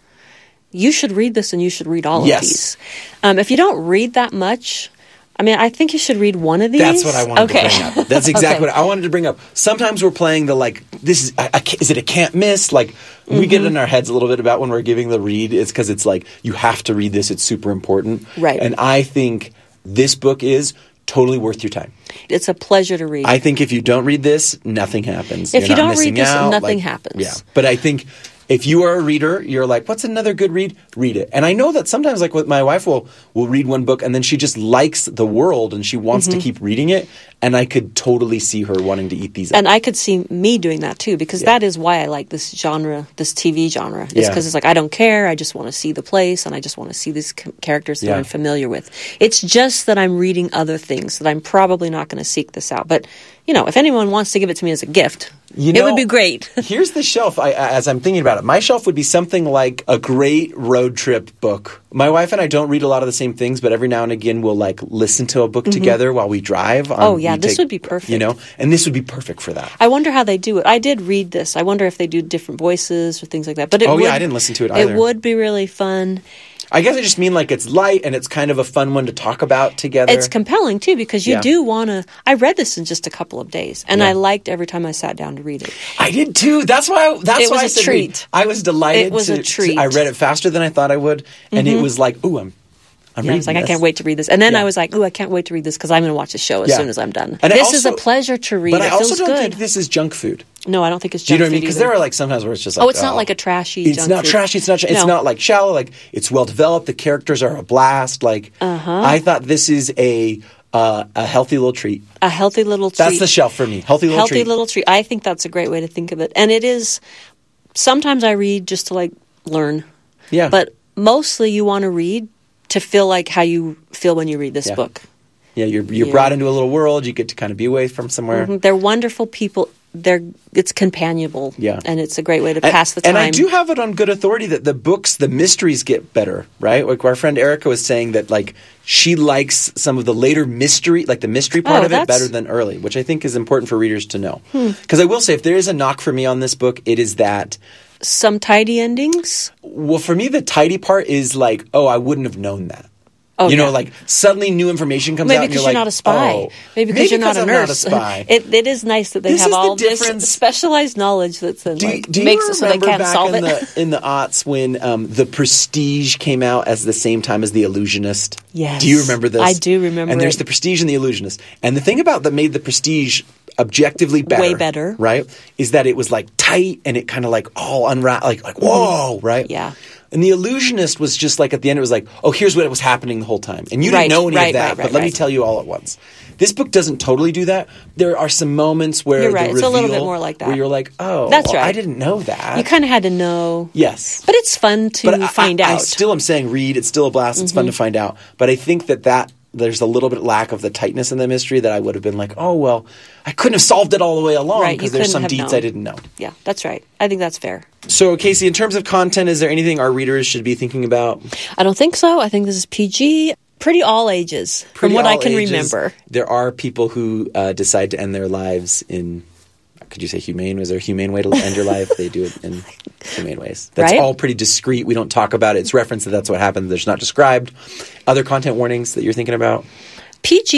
[SPEAKER 12] you should read this and you should read all of these. If you don't read that much, I think you should read one of these.
[SPEAKER 11] That's what I wanted to bring up. That's exactly what I wanted to bring up. Sometimes we're playing the, is it a can't miss? Like, we get in our heads a little bit about when we're giving the read. It's because it's like, you have to read this. It's super important.
[SPEAKER 12] Right.
[SPEAKER 11] And I think this book is totally worth your time.
[SPEAKER 12] It's a pleasure to read.
[SPEAKER 11] I think if you don't read this, nothing happens.
[SPEAKER 12] If you don't read this, nothing happens.
[SPEAKER 11] Yeah. But I think if you are a reader, you're like, what's another good read? Read it. And I know that sometimes, like, with my wife will read one book and then she just likes the world and she wants to keep reading it. And I could totally see her wanting to eat these up.
[SPEAKER 12] And I could see me doing that too, because that is why I like this genre, this TV genre. It's because it's like, I don't care. I just want to see the place and I just want to see these characters that I'm familiar with. It's just that I'm reading other things that I'm probably not going to seek this out. But, if anyone wants to give it to me as a gift, it would be great.
[SPEAKER 11] Here's the shelf. As I'm thinking about it, my shelf would be something like a great road trip book. My wife and I don't read a lot of the same things, but every now and again we'll listen to a book together while we drive.
[SPEAKER 12] This would be perfect.
[SPEAKER 11] And this would be perfect for that.
[SPEAKER 12] I wonder how they do it. I did read this. I wonder if they do different voices or things like that. But
[SPEAKER 11] I didn't listen to it either.
[SPEAKER 12] It would be really fun.
[SPEAKER 11] I guess I just mean it's light and it's kind of a fun one to talk about together.
[SPEAKER 12] It's compelling too because you do want to. I read this in just a couple of days and I liked every time I sat down to read it.
[SPEAKER 11] I did too. That's why
[SPEAKER 12] it was
[SPEAKER 11] a
[SPEAKER 12] treat.
[SPEAKER 11] I was delighted.
[SPEAKER 12] It was a treat.
[SPEAKER 11] I read it faster than I thought I would, and it was like, ooh, I'm reading
[SPEAKER 12] I was like,
[SPEAKER 11] this.
[SPEAKER 12] I can't wait to read this. And then I was like, ooh, I can't wait to read this because I'm going to watch the show as soon as I'm done.
[SPEAKER 11] And
[SPEAKER 12] this is a pleasure to read.
[SPEAKER 11] But
[SPEAKER 12] it
[SPEAKER 11] I also
[SPEAKER 12] feels
[SPEAKER 11] don't
[SPEAKER 12] good.
[SPEAKER 11] think this is junk food.
[SPEAKER 12] No, I don't think it's
[SPEAKER 11] Do you
[SPEAKER 12] junk
[SPEAKER 11] know what I mean?
[SPEAKER 12] food
[SPEAKER 11] Because
[SPEAKER 12] either.
[SPEAKER 11] there are sometimes where it's just like,
[SPEAKER 12] it's not like a trashy junk food.
[SPEAKER 11] It's not trashy. It's not. It's not like shallow. Like, it's well developed. The characters are a blast. Like, I thought this is a healthy little treat.
[SPEAKER 12] A healthy little treat.
[SPEAKER 11] That's the shelf for me. Healthy little treat.
[SPEAKER 12] I think that's a great way to think of it. And it is. Sometimes I read just to learn.
[SPEAKER 11] Yeah.
[SPEAKER 12] But mostly you want to read to feel like how you feel when you read this book.
[SPEAKER 11] Yeah, you're brought into a little world. You get to kind of be away from somewhere.
[SPEAKER 12] They're wonderful people. It's companionable.
[SPEAKER 11] Yeah.
[SPEAKER 12] And it's a great way to pass the time.
[SPEAKER 11] And I do have it on good authority that the mysteries get better, right? Like our friend Erica was saying that she likes some of the later mystery, like the mystery part of it better than early, which I think is important for readers to know. Because I will say, if there is a knock for me on this book, it is that
[SPEAKER 12] some tidy endings?
[SPEAKER 11] Well, for me, the tidy part is I wouldn't have known that.
[SPEAKER 12] Oh,
[SPEAKER 11] suddenly new information comes out.
[SPEAKER 12] Maybe because you're not a spy. Maybe because you're not a nurse.
[SPEAKER 11] I'm not a spy.
[SPEAKER 12] It is nice that they have all this specialized knowledge that's makes it so they can't solve it.
[SPEAKER 11] In the aughts when The Prestige came out as the same time as The Illusionist?
[SPEAKER 12] Yes.
[SPEAKER 11] Do you remember this?
[SPEAKER 12] I do remember.
[SPEAKER 11] And there's The Prestige and The Illusionist. And the thing about that made The Prestige objectively better,
[SPEAKER 12] way better,
[SPEAKER 11] right? Is that it was tight and it kind of all unwrapped, whoa, right?
[SPEAKER 12] Yeah.
[SPEAKER 11] And The Illusionist was just at the end, it was oh, here's what was happening the whole time. And you didn't know any of that, but let me tell you all at once. This book doesn't totally do that. There are some moments where
[SPEAKER 12] you're right.
[SPEAKER 11] the
[SPEAKER 12] It's
[SPEAKER 11] reveal,
[SPEAKER 12] a little bit more like that.
[SPEAKER 11] Where you're oh,
[SPEAKER 12] that's right.
[SPEAKER 11] I didn't know that.
[SPEAKER 12] You kind of had to know.
[SPEAKER 11] Yes.
[SPEAKER 12] But it's fun to find out.
[SPEAKER 11] I still am saying read. It's still a blast. It's fun to find out. But I think that there's a little bit lack of the tightness in the mystery that I would have been oh, well, I couldn't have solved it all the way along because there's some deets I didn't know.
[SPEAKER 12] Yeah, that's right. I think that's fair.
[SPEAKER 11] So, Casey, in terms of content, is there anything our readers should be thinking about?
[SPEAKER 12] I don't think so. I think this is PG. Pretty all ages, from what I can remember.
[SPEAKER 11] There are people who decide to end their lives in, could you say humane? Was there a humane way to end your life? They do it in humane ways. That's all pretty discreet. We don't talk about it. It's referenced that that's what happened. There's not described. Other content warnings that you're thinking about?
[SPEAKER 12] PG,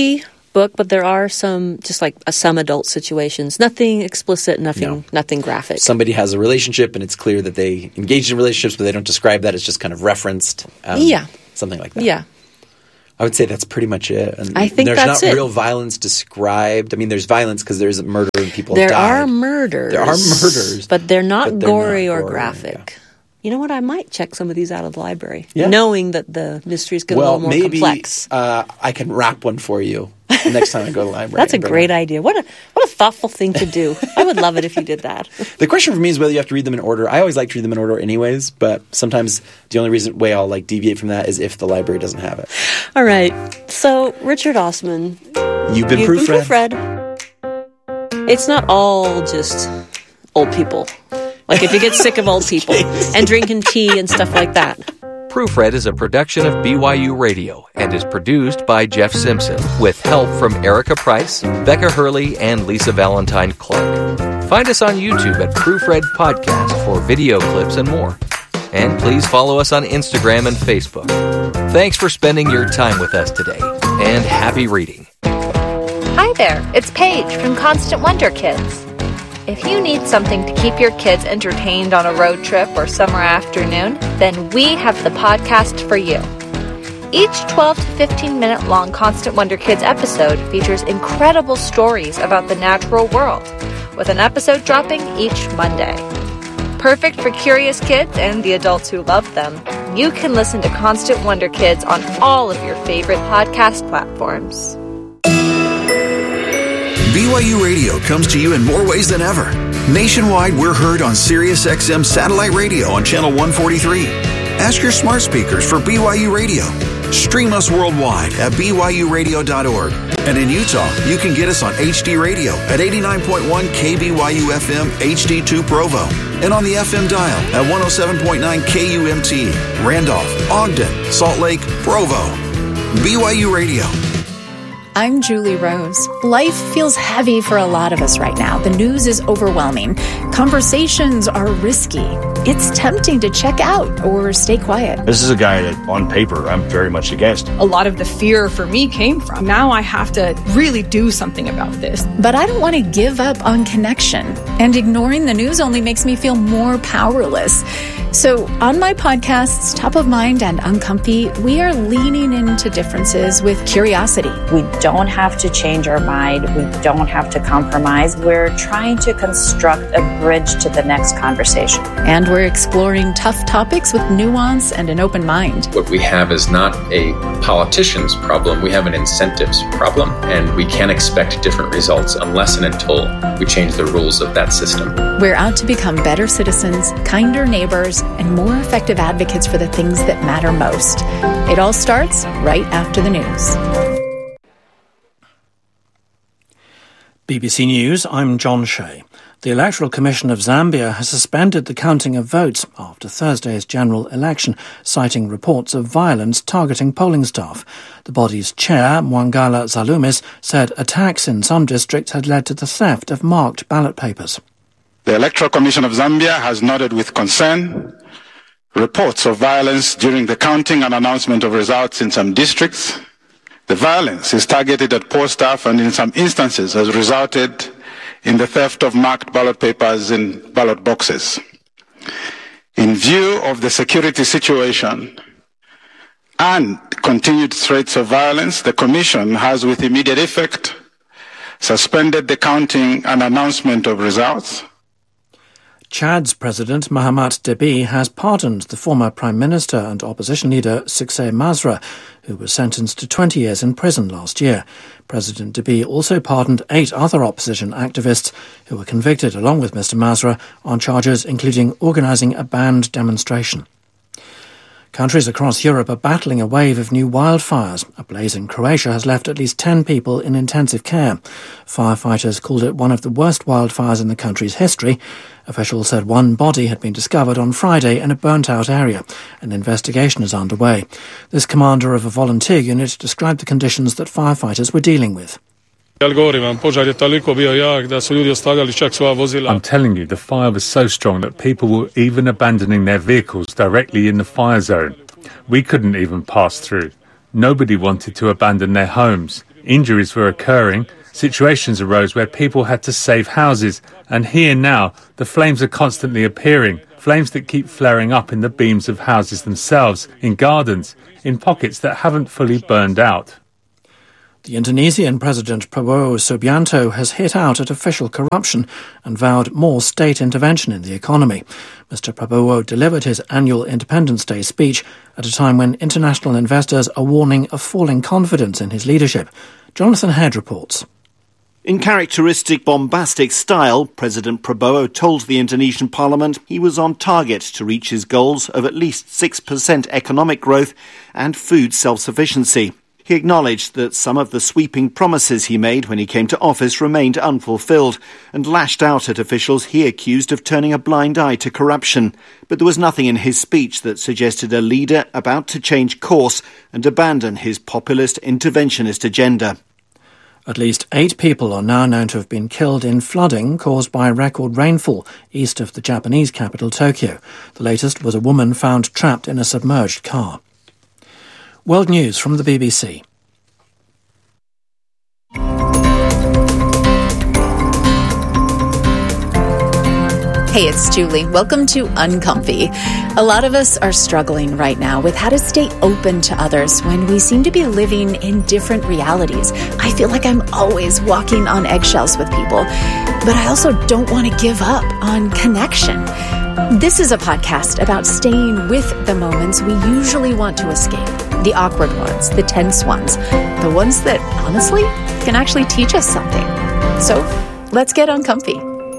[SPEAKER 12] book, but there are some adult situations. Nothing explicit, nothing graphic.
[SPEAKER 11] Somebody has a relationship and it's clear that they engaged in relationships, but they don't describe that. It's just kind of referenced. Something like that.
[SPEAKER 12] Yeah.
[SPEAKER 11] I would say that's pretty much it. And
[SPEAKER 12] I think
[SPEAKER 11] there's
[SPEAKER 12] that's
[SPEAKER 11] not real violence described. I mean, there's violence because there's murder and people
[SPEAKER 12] There
[SPEAKER 11] died.
[SPEAKER 12] are murders.
[SPEAKER 11] There are murders.
[SPEAKER 12] But they're not gory or
[SPEAKER 11] gory,
[SPEAKER 12] graphic. Yeah. You know what? I might check some of these out of the library,
[SPEAKER 11] yeah.
[SPEAKER 12] knowing that the mysteries get a little more complex.
[SPEAKER 11] I can wrap one for you next time I go to the library.
[SPEAKER 12] That's a great idea. What a thoughtful thing to do. I would love it if you did that.
[SPEAKER 11] The question for me is whether you have to read them in order. I always like to read them in order anyways, but sometimes the only way I'll deviate from that is if the library doesn't have it.
[SPEAKER 12] All right. So, Richard Osman.
[SPEAKER 11] You've been proofread.
[SPEAKER 12] It's not all just old people. Like if you get sick of old people and drinking tea and stuff like that.
[SPEAKER 10] Proofread is a production of BYU Radio and is produced by Jeff Simpson with help from Erica Price, Becca Hurley, and Lisa Valentine Clark. Find us on YouTube at Proofread Podcast for video clips and more. And please follow us on Instagram and Facebook. Thanks for spending your time with us today, and happy reading.
[SPEAKER 13] Hi there, it's Paige from Constant Wonder Kids. If you need something to keep your kids entertained on a road trip or summer afternoon, then we have the podcast for you. Each 12 to 15-minute long Constant Wonder Kids episode features incredible stories about the natural world, with an episode dropping each Monday. Perfect for curious kids and the adults who love them, you can listen to Constant Wonder Kids on all of your favorite podcast platforms.
[SPEAKER 14] BYU Radio comes to you in more ways than ever. Nationwide, we're heard on SiriusXM Satellite Radio on Channel 143. Ask your smart speakers for BYU Radio. Stream us worldwide at BYURadio.org. And in Utah, you can get us on HD Radio at 89.1 KBYU FM HD2 Provo. And on the FM dial at 107.9 KUMT, Randolph, Ogden, Salt Lake, Provo. BYU Radio.
[SPEAKER 15] I'm Julie Rose. Life feels heavy for a lot of us right now. The news is overwhelming. Conversations are risky. It's tempting to check out or stay quiet.
[SPEAKER 16] This is a guy that, on paper, I'm very much against.
[SPEAKER 17] A lot of the fear for me came from, now I have to really do something about this.
[SPEAKER 15] But I don't want to give up on connection. And ignoring the news only makes me feel more powerless. So on my podcasts, Top of Mind and Uncomfy, we are leaning into differences with curiosity.
[SPEAKER 18] We don't have to change our mind. We don't have to compromise. We're trying to construct a bridge to the next conversation.
[SPEAKER 15] And we're exploring tough topics with nuance and an open mind.
[SPEAKER 19] What we have is not a politician's problem. We have an incentives problem, and we can't expect different results unless and until we change the rules of that system.
[SPEAKER 15] We're out to become better citizens, kinder neighbors, and more effective advocates for the things that matter most. It all starts right after the news.
[SPEAKER 20] BBC News, I'm John Shea. The Electoral Commission of Zambia has suspended the counting of votes after Thursday's general election, citing reports of violence targeting polling staff. The body's chair, Mwangala Zalumis, said attacks in some districts had led to the theft of marked ballot papers.
[SPEAKER 21] The Electoral Commission of Zambia has noted with concern reports of violence during the counting and announcement of results in some districts. The violence is targeted at poll staff and in some instances has resulted in the theft of marked ballot papers in ballot boxes. In view of the security situation and continued threats of violence, the Commission has with immediate effect suspended the counting and announcement of results.
[SPEAKER 20] Chad's President Mahamat Deby has pardoned the former Prime Minister and opposition leader Suksay Masra, who was sentenced to 20 years in prison last year. President Deby also pardoned 8 other opposition activists who were convicted along with Mr. Masra on charges including organising a banned demonstration. Countries across Europe are battling a wave of new wildfires. A blaze in Croatia has left at least 10 people in intensive care. Firefighters called it one of the worst wildfires in the country's history. Officials said one body had been discovered on Friday in a burnt-out area. An investigation is underway. This commander of a volunteer unit described the conditions that firefighters were dealing with.
[SPEAKER 22] I'm telling you, the fire was so strong that people were even abandoning their vehicles directly in the fire zone. We couldn't even pass through. Nobody wanted to abandon their homes. Injuries were occurring. Situations arose where people had to save houses. And here now, the flames are constantly appearing. Flames that keep flaring up in the beams of houses themselves, in gardens, in pockets that haven't fully burned out.
[SPEAKER 20] The Indonesian President Prabowo Subianto has hit out at official corruption and vowed more state intervention in the economy. Mr. Prabowo delivered his annual Independence Day speech at a time when international investors are warning of falling confidence in his leadership. Jonathan Head reports.
[SPEAKER 1] In characteristic bombastic style, President Prabowo told the Indonesian parliament he was on target to reach his goals of at least 6% economic growth and food self-sufficiency. He acknowledged that some of the sweeping promises he made when he came to office remained unfulfilled and lashed out at officials he accused of turning a blind eye to corruption. But there was nothing in his speech that suggested a leader about to change course and abandon his populist interventionist agenda.
[SPEAKER 20] At least 8 people are now known to have been killed in flooding caused by record rainfall east of the Japanese capital, Tokyo. The latest was a woman found trapped in a submerged car. World News from the BBC.
[SPEAKER 2] Hey, it's Julie. Welcome to Uncomfy. A lot of us are struggling right now with how to stay open to others when we seem to be living in different realities. I feel like I'm always walking on eggshells with people, but I also don't want to give up on connection. This is a podcast about staying with the moments we usually want to escape. The awkward ones, the tense ones, the ones that, honestly, can actually teach us something. So, let's get uncomfy.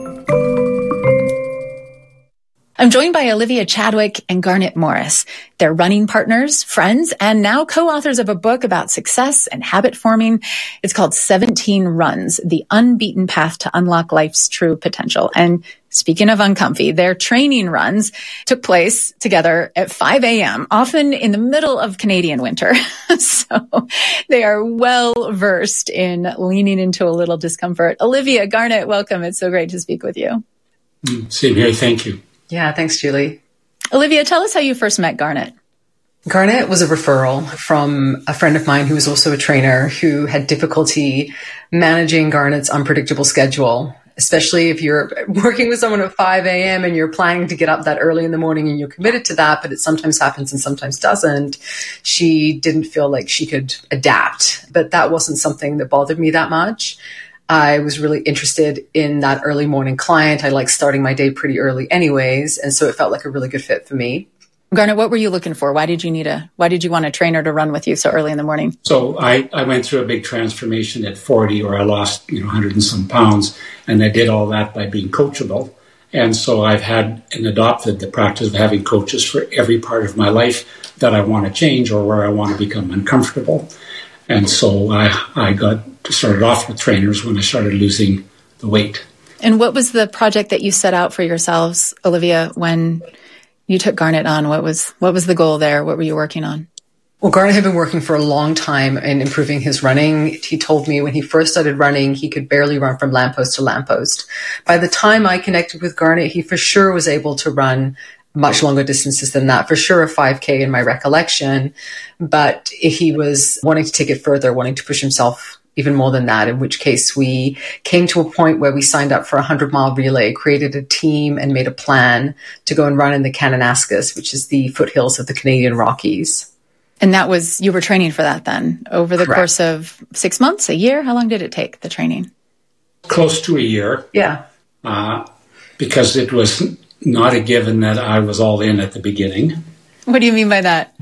[SPEAKER 2] I'm joined by Olivia Chadwick and Garnet Morris. They're running partners, friends, and now co-authors of a book about success and habit forming. It's called 17 Runs, The Unbeaten Path to Unlock Life's True Potential. And speaking of uncomfy, their training runs took place together at 5 a.m., often in the middle of Canadian winter. So they are well versed in leaning into a little discomfort. Olivia, Garnet, welcome. It's so great to speak with you.
[SPEAKER 23] Same here. Thank you.
[SPEAKER 24] Yeah, thanks, Julie.
[SPEAKER 2] Olivia, tell us how you first met Garnet.
[SPEAKER 24] Garnet was a referral from a friend of mine who was also a trainer who had difficulty managing Garnet's unpredictable schedule, especially if you're working with someone at 5 a.m. and you're planning to get up that early in the morning and you're committed to that, but it sometimes happens and sometimes doesn't. She didn't feel like she could adapt, but that wasn't something that bothered me that much. I was really interested in that early morning client. I like starting my day pretty early anyways, and so it felt like a really good fit for me.
[SPEAKER 2] Garnet, what were you looking for? Why did you want a trainer to run with you so early in the morning?
[SPEAKER 23] So I went through a big transformation at 40 where I lost 100 and some pounds, and I did all that by being coachable. And so I've had and adopted the practice of having coaches for every part of my life that I want to change or where I want to become uncomfortable. And so I started off with trainers when I started losing the weight.
[SPEAKER 2] And what was the project that you set out for yourselves, Olivia, when you took Garnet on? What was the goal there? What were you working on?
[SPEAKER 24] Well, Garnet had been working for a long time in improving his running. He told me when he first started running, he could barely run from lamppost to lamppost. By the time I connected with Garnet, he for sure was able to run much longer distances than that, for sure a 5K in my recollection, but he was wanting to take it further, wanting to push himself even more than that, in which case we came to a point where we signed up for a 100-mile relay, created a team and made a plan to go and run in the Kananaskis, which is the foothills of the Canadian Rockies.
[SPEAKER 2] And you were training for that then over the course of 6 months, a year? How long did it take, the training?
[SPEAKER 23] Close to a year.
[SPEAKER 24] Yeah.
[SPEAKER 23] Because it was not a given that I was all in at the beginning.
[SPEAKER 2] What do you mean by that?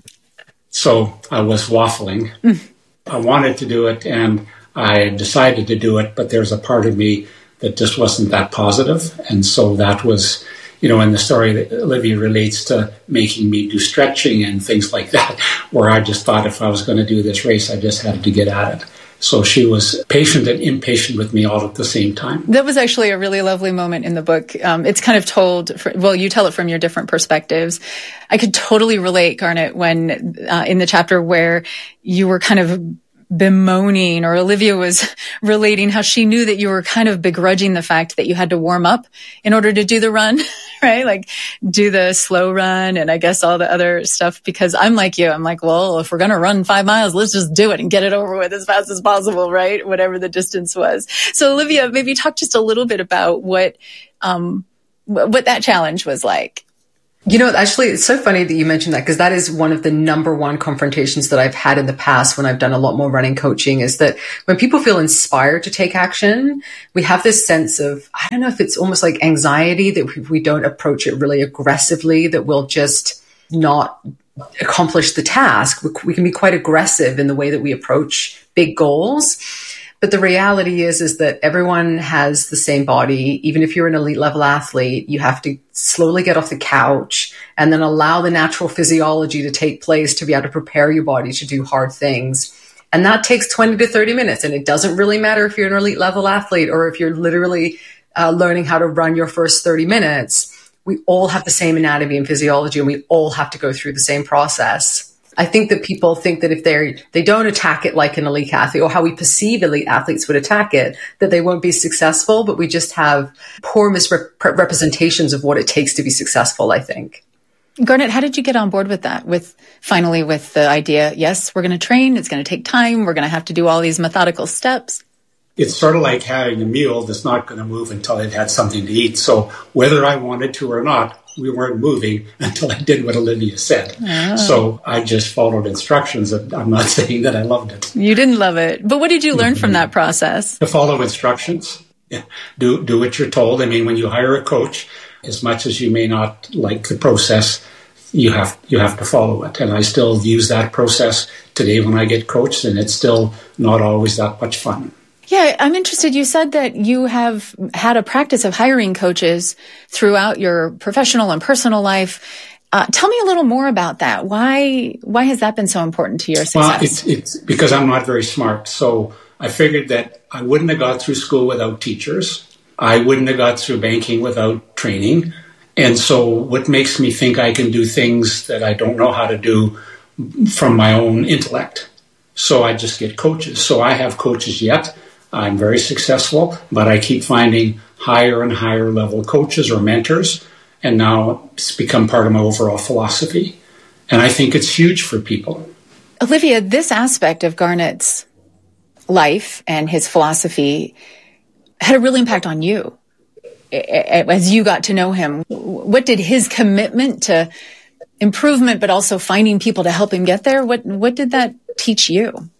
[SPEAKER 23] So I was waffling. I wanted to do it and I decided to do it, but there's a part of me that just wasn't that positive. And so that was, in the story that Olivia relates to making me do stretching and things like that, where I just thought if I was going to do this race, I just had to get at it. So she was patient and impatient with me all at the same time.
[SPEAKER 2] That was actually a really lovely moment in the book. It's kind of told, you tell it from your different perspectives. I could totally relate, Garnet, when in the chapter where you were kind of
[SPEAKER 15] bemoaning, or Olivia was relating how she knew that you were kind of begrudging the fact that you had to warm up in order to do the run, right? Like do the slow run and I guess all the other stuff, because I'm like you. I'm like, well, if we're going to run 5 miles, let's just do it and get it over with as fast as possible, right? Whatever the distance was. So Olivia, maybe talk just a little bit about what that challenge was like.
[SPEAKER 24] You know, actually, it's so funny that you mentioned that, because that is one of the number one confrontations that I've had in the past when I've done a lot more running coaching, is that when people feel inspired to take action, we have this sense of, I don't know if it's almost like anxiety that we don't approach it really aggressively, that we'll just not accomplish the task. We can be quite aggressive in the way that we approach big goals. But the reality is that everyone has the same body. Even if you're an elite level athlete, you have to slowly get off the couch and then allow the natural physiology to take place to be able to prepare your body to do hard things. And that takes 20 to 30 minutes. And it doesn't really matter if you're an elite level athlete or if you're literally learning how to run your first 30 minutes. We all have the same anatomy and physiology, and we all have to go through the same process. I think that people think that if they don't attack it like an elite athlete, or how we perceive elite athletes would attack it, that they won't be successful. But we just have poor misrepresentations of what it takes to be successful, I think.
[SPEAKER 15] Garnet, how did you get on board with that? With the idea, yes, we're going to train. It's going to take time. We're going to have to do all these methodical steps.
[SPEAKER 23] It's sort of like having a mule that's not going to move until it had something to eat. So whether I wanted to or not, we weren't moving until I did what Olivia said. Oh. So I just followed instructions. I'm not saying that I loved it.
[SPEAKER 15] You didn't love it. But what did you learn from that process?
[SPEAKER 23] To follow instructions. Yeah. Do what you're told. I mean, when you hire a coach, as much as you may not like the process, you have to follow it. And I still use that process today when I get coached, and it's still not always that much fun.
[SPEAKER 15] Yeah, I'm interested. You said that you have had a practice of hiring coaches throughout your professional and personal life. Tell me a little more about that. Why has that been so important to your success?
[SPEAKER 23] Well, it's because I'm not very smart. So I figured that I wouldn't have got through school without teachers. I wouldn't have got through banking without training. And so what makes me think I can do things that I don't know how to do from my own intellect? So I just get coaches. So I have coaches yet. I'm very successful, but I keep finding higher and higher level coaches or mentors, and now it's become part of my overall philosophy. And I think it's huge for people.
[SPEAKER 15] Olivia, this aspect of Garnet's life and his philosophy had a real impact on you as you got to know him. What did his commitment to improvement, but also finding people to help him get there, what did that teach you?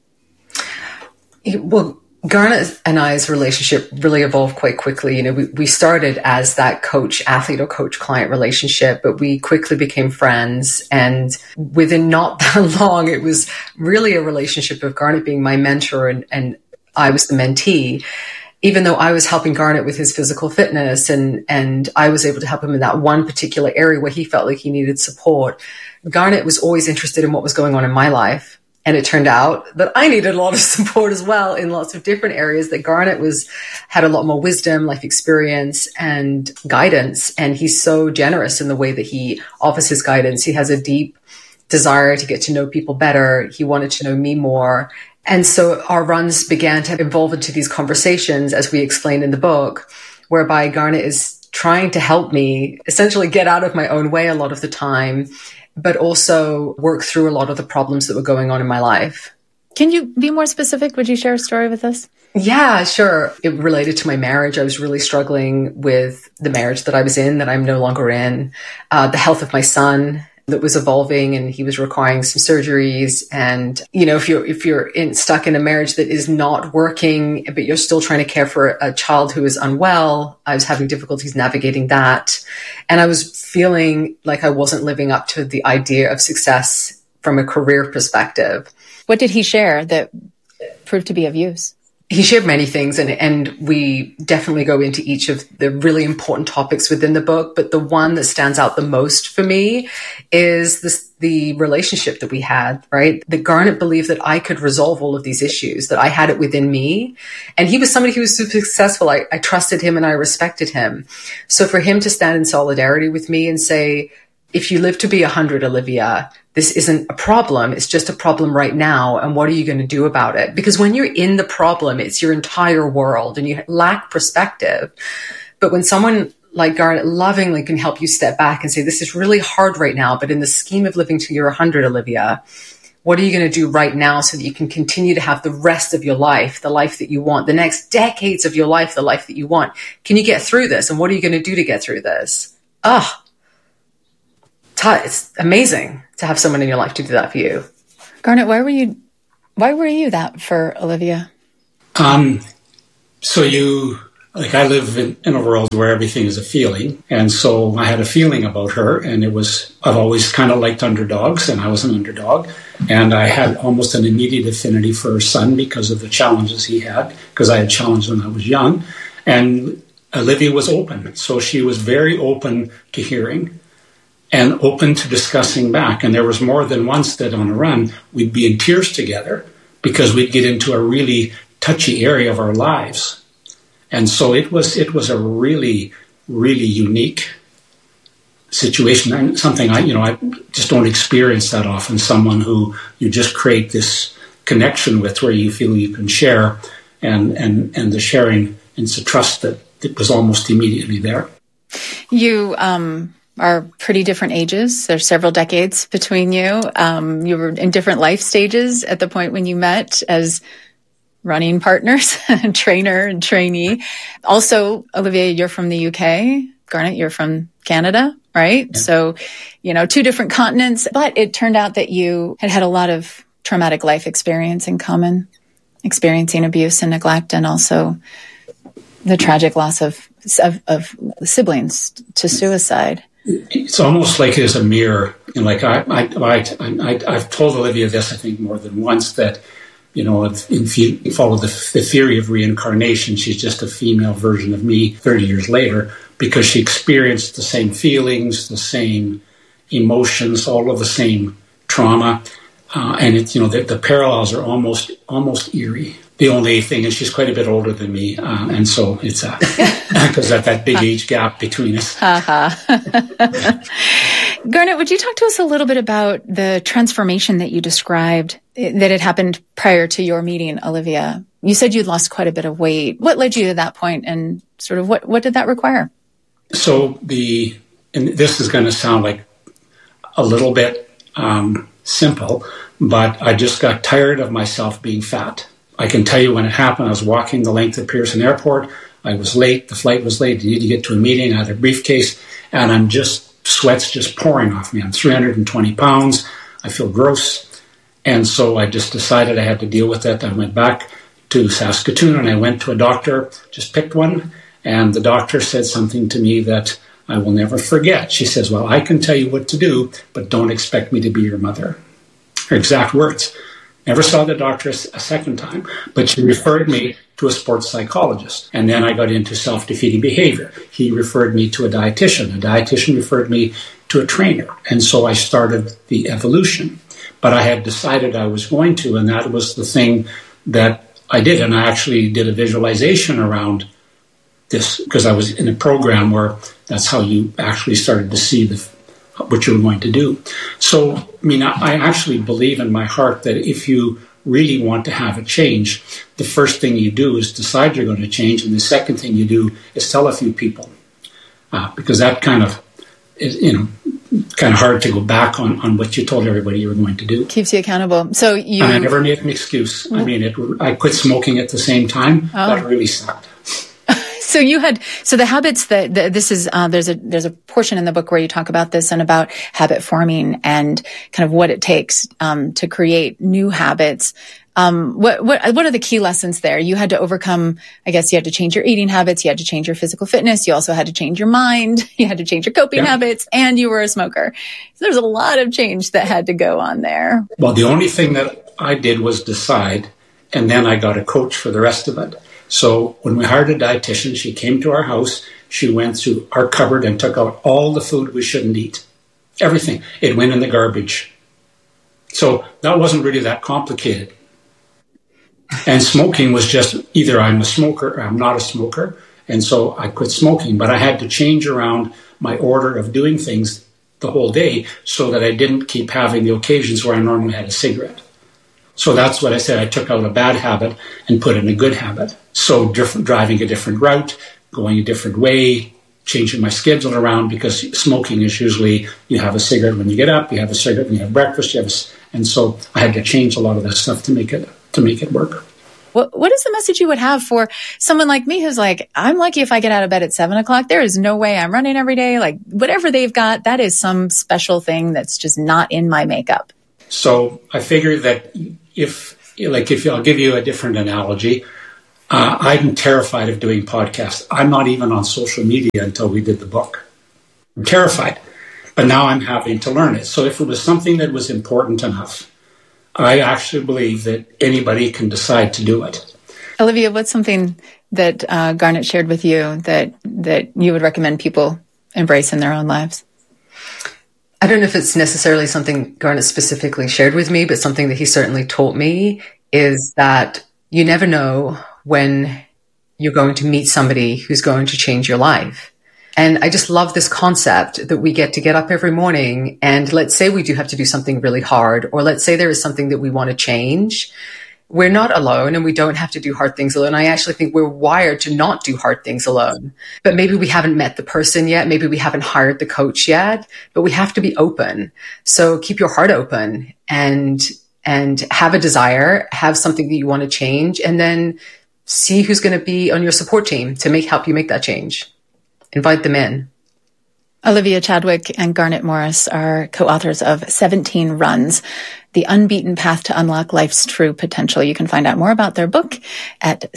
[SPEAKER 24] Well, Garnet and I's relationship really evolved quite quickly. You know, we started as that coach-athlete or coach-client relationship, but we quickly became friends. And within not that long, it was really a relationship of Garnet being my mentor and I was the mentee. Even though I was helping Garnet with his physical fitness and I was able to help him in that one particular area where he felt like he needed support, Garnet was always interested in what was going on in my life. And it turned out that I needed a lot of support as well in lots of different areas, that Garnet had a lot more wisdom, life experience, and guidance. And he's so generous in the way that he offers his guidance. He has a deep desire to get to know people better. He wanted to know me more. And so our runs began to evolve into these conversations, as we explained in the book, whereby Garnet is trying to help me essentially get out of my own way a lot of the time, but also work through a lot of the problems that were going on in my life.
[SPEAKER 15] Can you be more specific? Would you share a story with us?
[SPEAKER 24] Yeah, sure. It related to my marriage. I was really struggling with the marriage that I was in, that I'm no longer in, the health of my son that was evolving, and he was requiring some surgeries. And, you know, if you're stuck in a marriage that is not working, but you're still trying to care for a child who is unwell, I was having difficulties navigating that. And I was feeling like I wasn't living up to the idea of success from a career perspective.
[SPEAKER 15] What did he share that proved to be of use?
[SPEAKER 24] He shared many things, and we definitely go into each of the really important topics within the book. But the one that stands out the most for me is the relationship that we had, right? That Garnet believed that I could resolve all of these issues, that I had it within me. And he was somebody who was super successful. I trusted him and I respected him. So for him to stand in solidarity with me and say, if you live to be 100, Olivia, this isn't a problem. It's just a problem right now. And what are you going to do about it? Because when you're in the problem, it's your entire world and you lack perspective. But when someone like Garnet lovingly can help you step back and say, this is really hard right now, but in the scheme of living till you're 100, Olivia, what are you going to do right now so that you can continue to have the rest of your life, the life that you want, the next decades of your life, the life that you want? Can you get through this? And what are you going to do to get through this? It's amazing to have someone in your life to do that for you.
[SPEAKER 15] Garnet, why were you that for Olivia?
[SPEAKER 23] I live in a world where everything is a feeling. And so I had a feeling about her, and I've always kind of liked underdogs, and I was an underdog. And I had almost an immediate affinity for her son because of the challenges he had, because I had challenges when I was young. And Olivia was open. So she was very open to hearing and open to discussing back. And there was more than once that on a run, we'd be in tears together because we'd get into a really touchy area of our lives. And so it was a really, really unique situation, and something I just don't experience that often. Someone who you just create this connection with, where you feel you can share, and the sharing, and it's a trust that it was almost immediately there.
[SPEAKER 15] You are pretty different ages. There's several decades between you. You were in different life stages at the point when you met as running partners, trainer and trainee. Also, Olivia, you're from the UK. Garnet, you're from Canada, right? Yeah. So, two different continents, but it turned out that you had a lot of traumatic life experience in common, experiencing abuse and neglect, and also the tragic loss of siblings to suicide.
[SPEAKER 23] It's almost like it is a mirror. I've told Olivia this, I think, more than once, that if you follow the theory of reincarnation, she's just a female version of me 30 years later, because she experienced the same feelings, the same emotions, all of the same trauma. And the parallels are almost eerie. The only thing is she's quite a bit older than me. And so it's because of that big age gap between us.
[SPEAKER 15] Garnet, would you talk to us a little bit about the transformation that you described that had happened prior to your meeting Olivia? You said you'd lost quite a bit of weight. What led you to that point, and sort of what did that require?
[SPEAKER 23] So and this is going to sound like a little bit simple, but I just got tired of myself being fat. I can tell you when it happened. I was walking the length of Pearson Airport. I was late. The flight was late. I needed to get to a meeting. I had a briefcase, and sweat's just pouring off me. I'm 320 pounds. I feel gross. And so I just decided I had to deal with it. I went back to Saskatoon, and I went to a doctor, just picked one. And the doctor said something to me that I will never forget. She says, well, I can tell you what to do, but don't expect me to be your mother. Her exact words. Never saw the doctor a second time, but she referred me to a sports psychologist. And then I got into self-defeating behavior. He referred me to a dietitian. A dietitian referred me to a trainer. And so I started the evolution. But I had decided I was going to, and that was the thing that I did. And I actually did a visualization around this, because I was in a program where that's how you actually started to see what you were going to do. So, I actually believe in my heart that if you really want to have a change, the first thing you do is decide you're going to change, and the second thing you do is tell a few people, because that kind of is, kind of hard to go back on what you told everybody you were going to do.
[SPEAKER 15] Keeps you accountable. So and
[SPEAKER 23] I never made an excuse. I quit smoking at the same time. Oh. That really sucked.
[SPEAKER 15] So the habits that this is, there's a portion in the book where you talk about this and about habit forming and kind of what it takes, to create new habits. What are the key lessons there? You had to overcome, I guess you had to change your eating habits. You had to change your physical fitness. You also had to change your mind. You had to change your coping habits, and you were a smoker. So there's a lot of change that had to go on there.
[SPEAKER 23] Well, the only thing that I did was decide, and then I got a coach for the rest of it. So when we hired a dietitian, she came to our house. She went through our cupboard and took out all the food we shouldn't eat. Everything. It went in the garbage. So that wasn't really that complicated. And smoking was just either I'm a smoker or I'm not a smoker. And so I quit smoking. But I had to change around my order of doing things the whole day so that I didn't keep having the occasions where I normally had a cigarette. So that's what I said. I took out a bad habit and put in a good habit. So driving a different route, going a different way, changing my schedule around, because smoking is usually you have a cigarette when you get up, you have a cigarette when you have breakfast, and so I had to change a lot of that stuff to make it work.
[SPEAKER 15] What is the message you would have for someone like me who's like, I'm lucky if I get out of bed at 7 o'clock. There is no way I'm running every day. Like whatever they've got, that is some special thing that's just not in my makeup.
[SPEAKER 23] So I figured that if I'll give you a different analogy, I'm terrified of doing podcasts. I'm not even on social media until we did the book. I'm terrified, but now I'm having to learn it. So if it was something that was important enough, I actually believe that anybody can decide to do it.
[SPEAKER 15] Olivia, what's something that Garnet shared with you that you would recommend people embrace in their own lives?
[SPEAKER 24] I don't know if it's necessarily something Garnet specifically shared with me, but something that he certainly taught me is that you never know when you're going to meet somebody who's going to change your life. And I just love this concept that we get up every morning, and let's say we do have to do something really hard, or let's say there is something that we want to change. We're not alone, and we don't have to do hard things alone. I actually think we're wired to not do hard things alone. But maybe we haven't met the person yet. Maybe we haven't hired the coach yet, but we have to be open. So keep your heart open and have a desire, have something that you want to change, and then see who's going to be on your support team to help you make that change. Invite them in.
[SPEAKER 15] Olivia Chadwick and Garnet Morris are co-authors of 17 Runs, The Unbeaten Path to Unlock Life's True Potential. You can find out more about their book at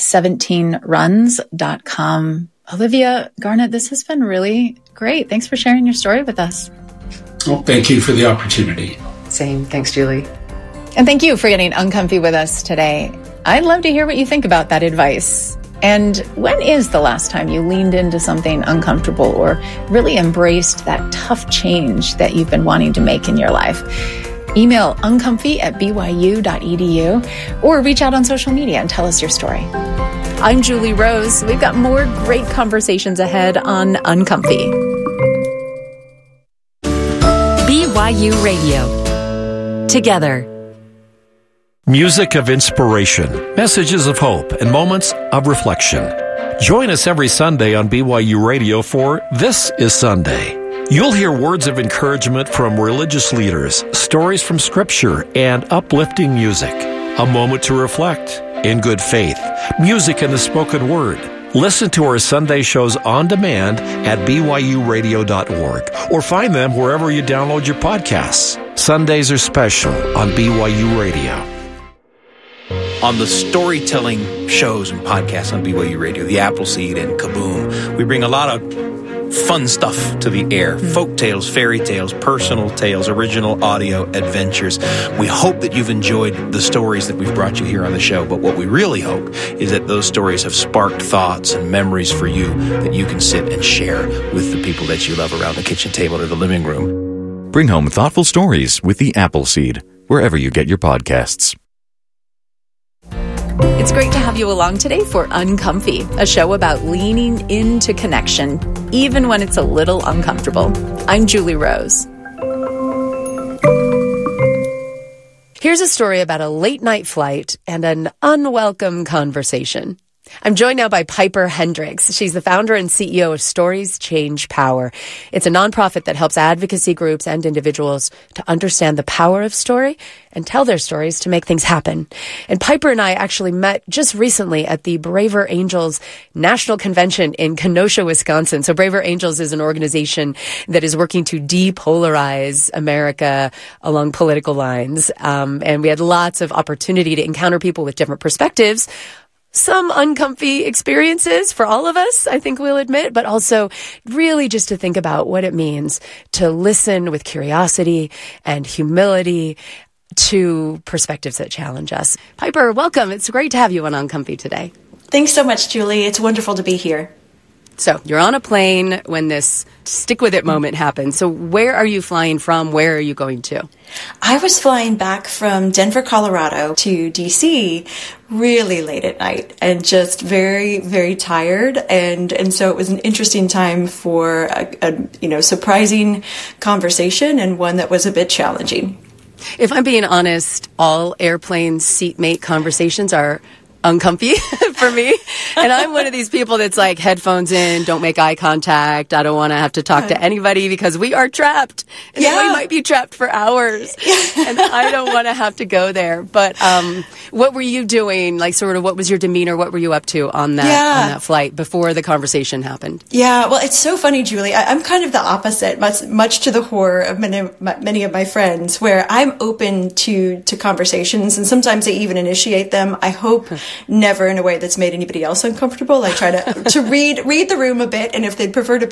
[SPEAKER 15] 17runs.com. Olivia, Garnet, this has been really great. Thanks for sharing your story with us.
[SPEAKER 23] Well, thank you for the opportunity.
[SPEAKER 24] Same. Thanks, Julie.
[SPEAKER 15] And thank you for getting uncomfy with us today. I'd love to hear what you think about that advice. And when is the last time you leaned into something uncomfortable or really embraced that tough change that you've been wanting to make in your life? Email uncomfy@byu.edu or reach out on social media and tell us your story. I'm Julie Rose. We've got more great conversations ahead on Uncomfy.
[SPEAKER 3] BYU Radio. Together.
[SPEAKER 4] Music of inspiration, messages of hope, and moments of reflection. Join us every Sunday on BYU Radio for This is Sunday. You'll hear words of encouragement from religious leaders, stories from Scripture, and uplifting music. A moment to reflect in good faith, music and the spoken word. Listen to our Sunday shows on demand at byuradio.org or find them wherever you download your podcasts. Sundays are special on BYU Radio.
[SPEAKER 5] On the storytelling shows and podcasts on BYU Radio, the Appleseed and Kaboom, we bring a lot of fun stuff to the air. Folk tales, fairy tales, personal tales, original audio adventures. We hope that you've enjoyed the stories that we've brought you here on the show, but what we really hope is that those stories have sparked thoughts and memories for you that you can sit and share with the people that you love around the kitchen table or the living room.
[SPEAKER 6] Bring home thoughtful stories with the Appleseed, wherever you get your podcasts.
[SPEAKER 15] It's great to have you along today for Uncomfy, a show about leaning into connection, even when it's a little uncomfortable. I'm Julie Rose. Here's a story about a late-night flight and an unwelcome conversation. I'm joined now by Piper Hendricks. She's the founder and CEO of Stories Change Power. It's a nonprofit that helps advocacy groups and individuals to understand the power of story and tell their stories to make things happen. And Piper and I actually met just recently at the Braver Angels National Convention in Kenosha, Wisconsin. So Braver Angels is an organization that is working to depolarize America along political lines. And we had lots of opportunity to encounter people with different perspectives. Some uncomfy experiences for all of us, I think we'll admit, but also really just to think about what it means to listen with curiosity and humility to perspectives that challenge us. Piper, welcome. It's great to have you on Uncomfy today.
[SPEAKER 25] Thanks so much, Julie. It's wonderful to be here.
[SPEAKER 7] So you're on a plane when this stick with it moment happens. So where are you flying from? Where are you going to?
[SPEAKER 8] I was flying back from Denver, Colorado to DC really late at night and just very, very tired. And so it was an interesting time for a surprising conversation and one that was a bit challenging.
[SPEAKER 7] If I'm being honest, all airplane seatmate conversations are uncomfy for me. And I'm one of these people that's like headphones in, don't make eye contact. I don't want to have to talk to anybody because we are trapped. And we might be trapped for hours. And I don't want to have to go there. But what were you doing? Like sort of what was your demeanor? What were you up to on that flight before the conversation happened?
[SPEAKER 8] Yeah, well, it's so funny, Julie. I'm kind of the opposite, much to the horror of many of my friends, where I'm open to conversations, and sometimes I even initiate them. I hope never in a way that's made anybody else uncomfortable. I try to read the room a bit, and if they'd prefer to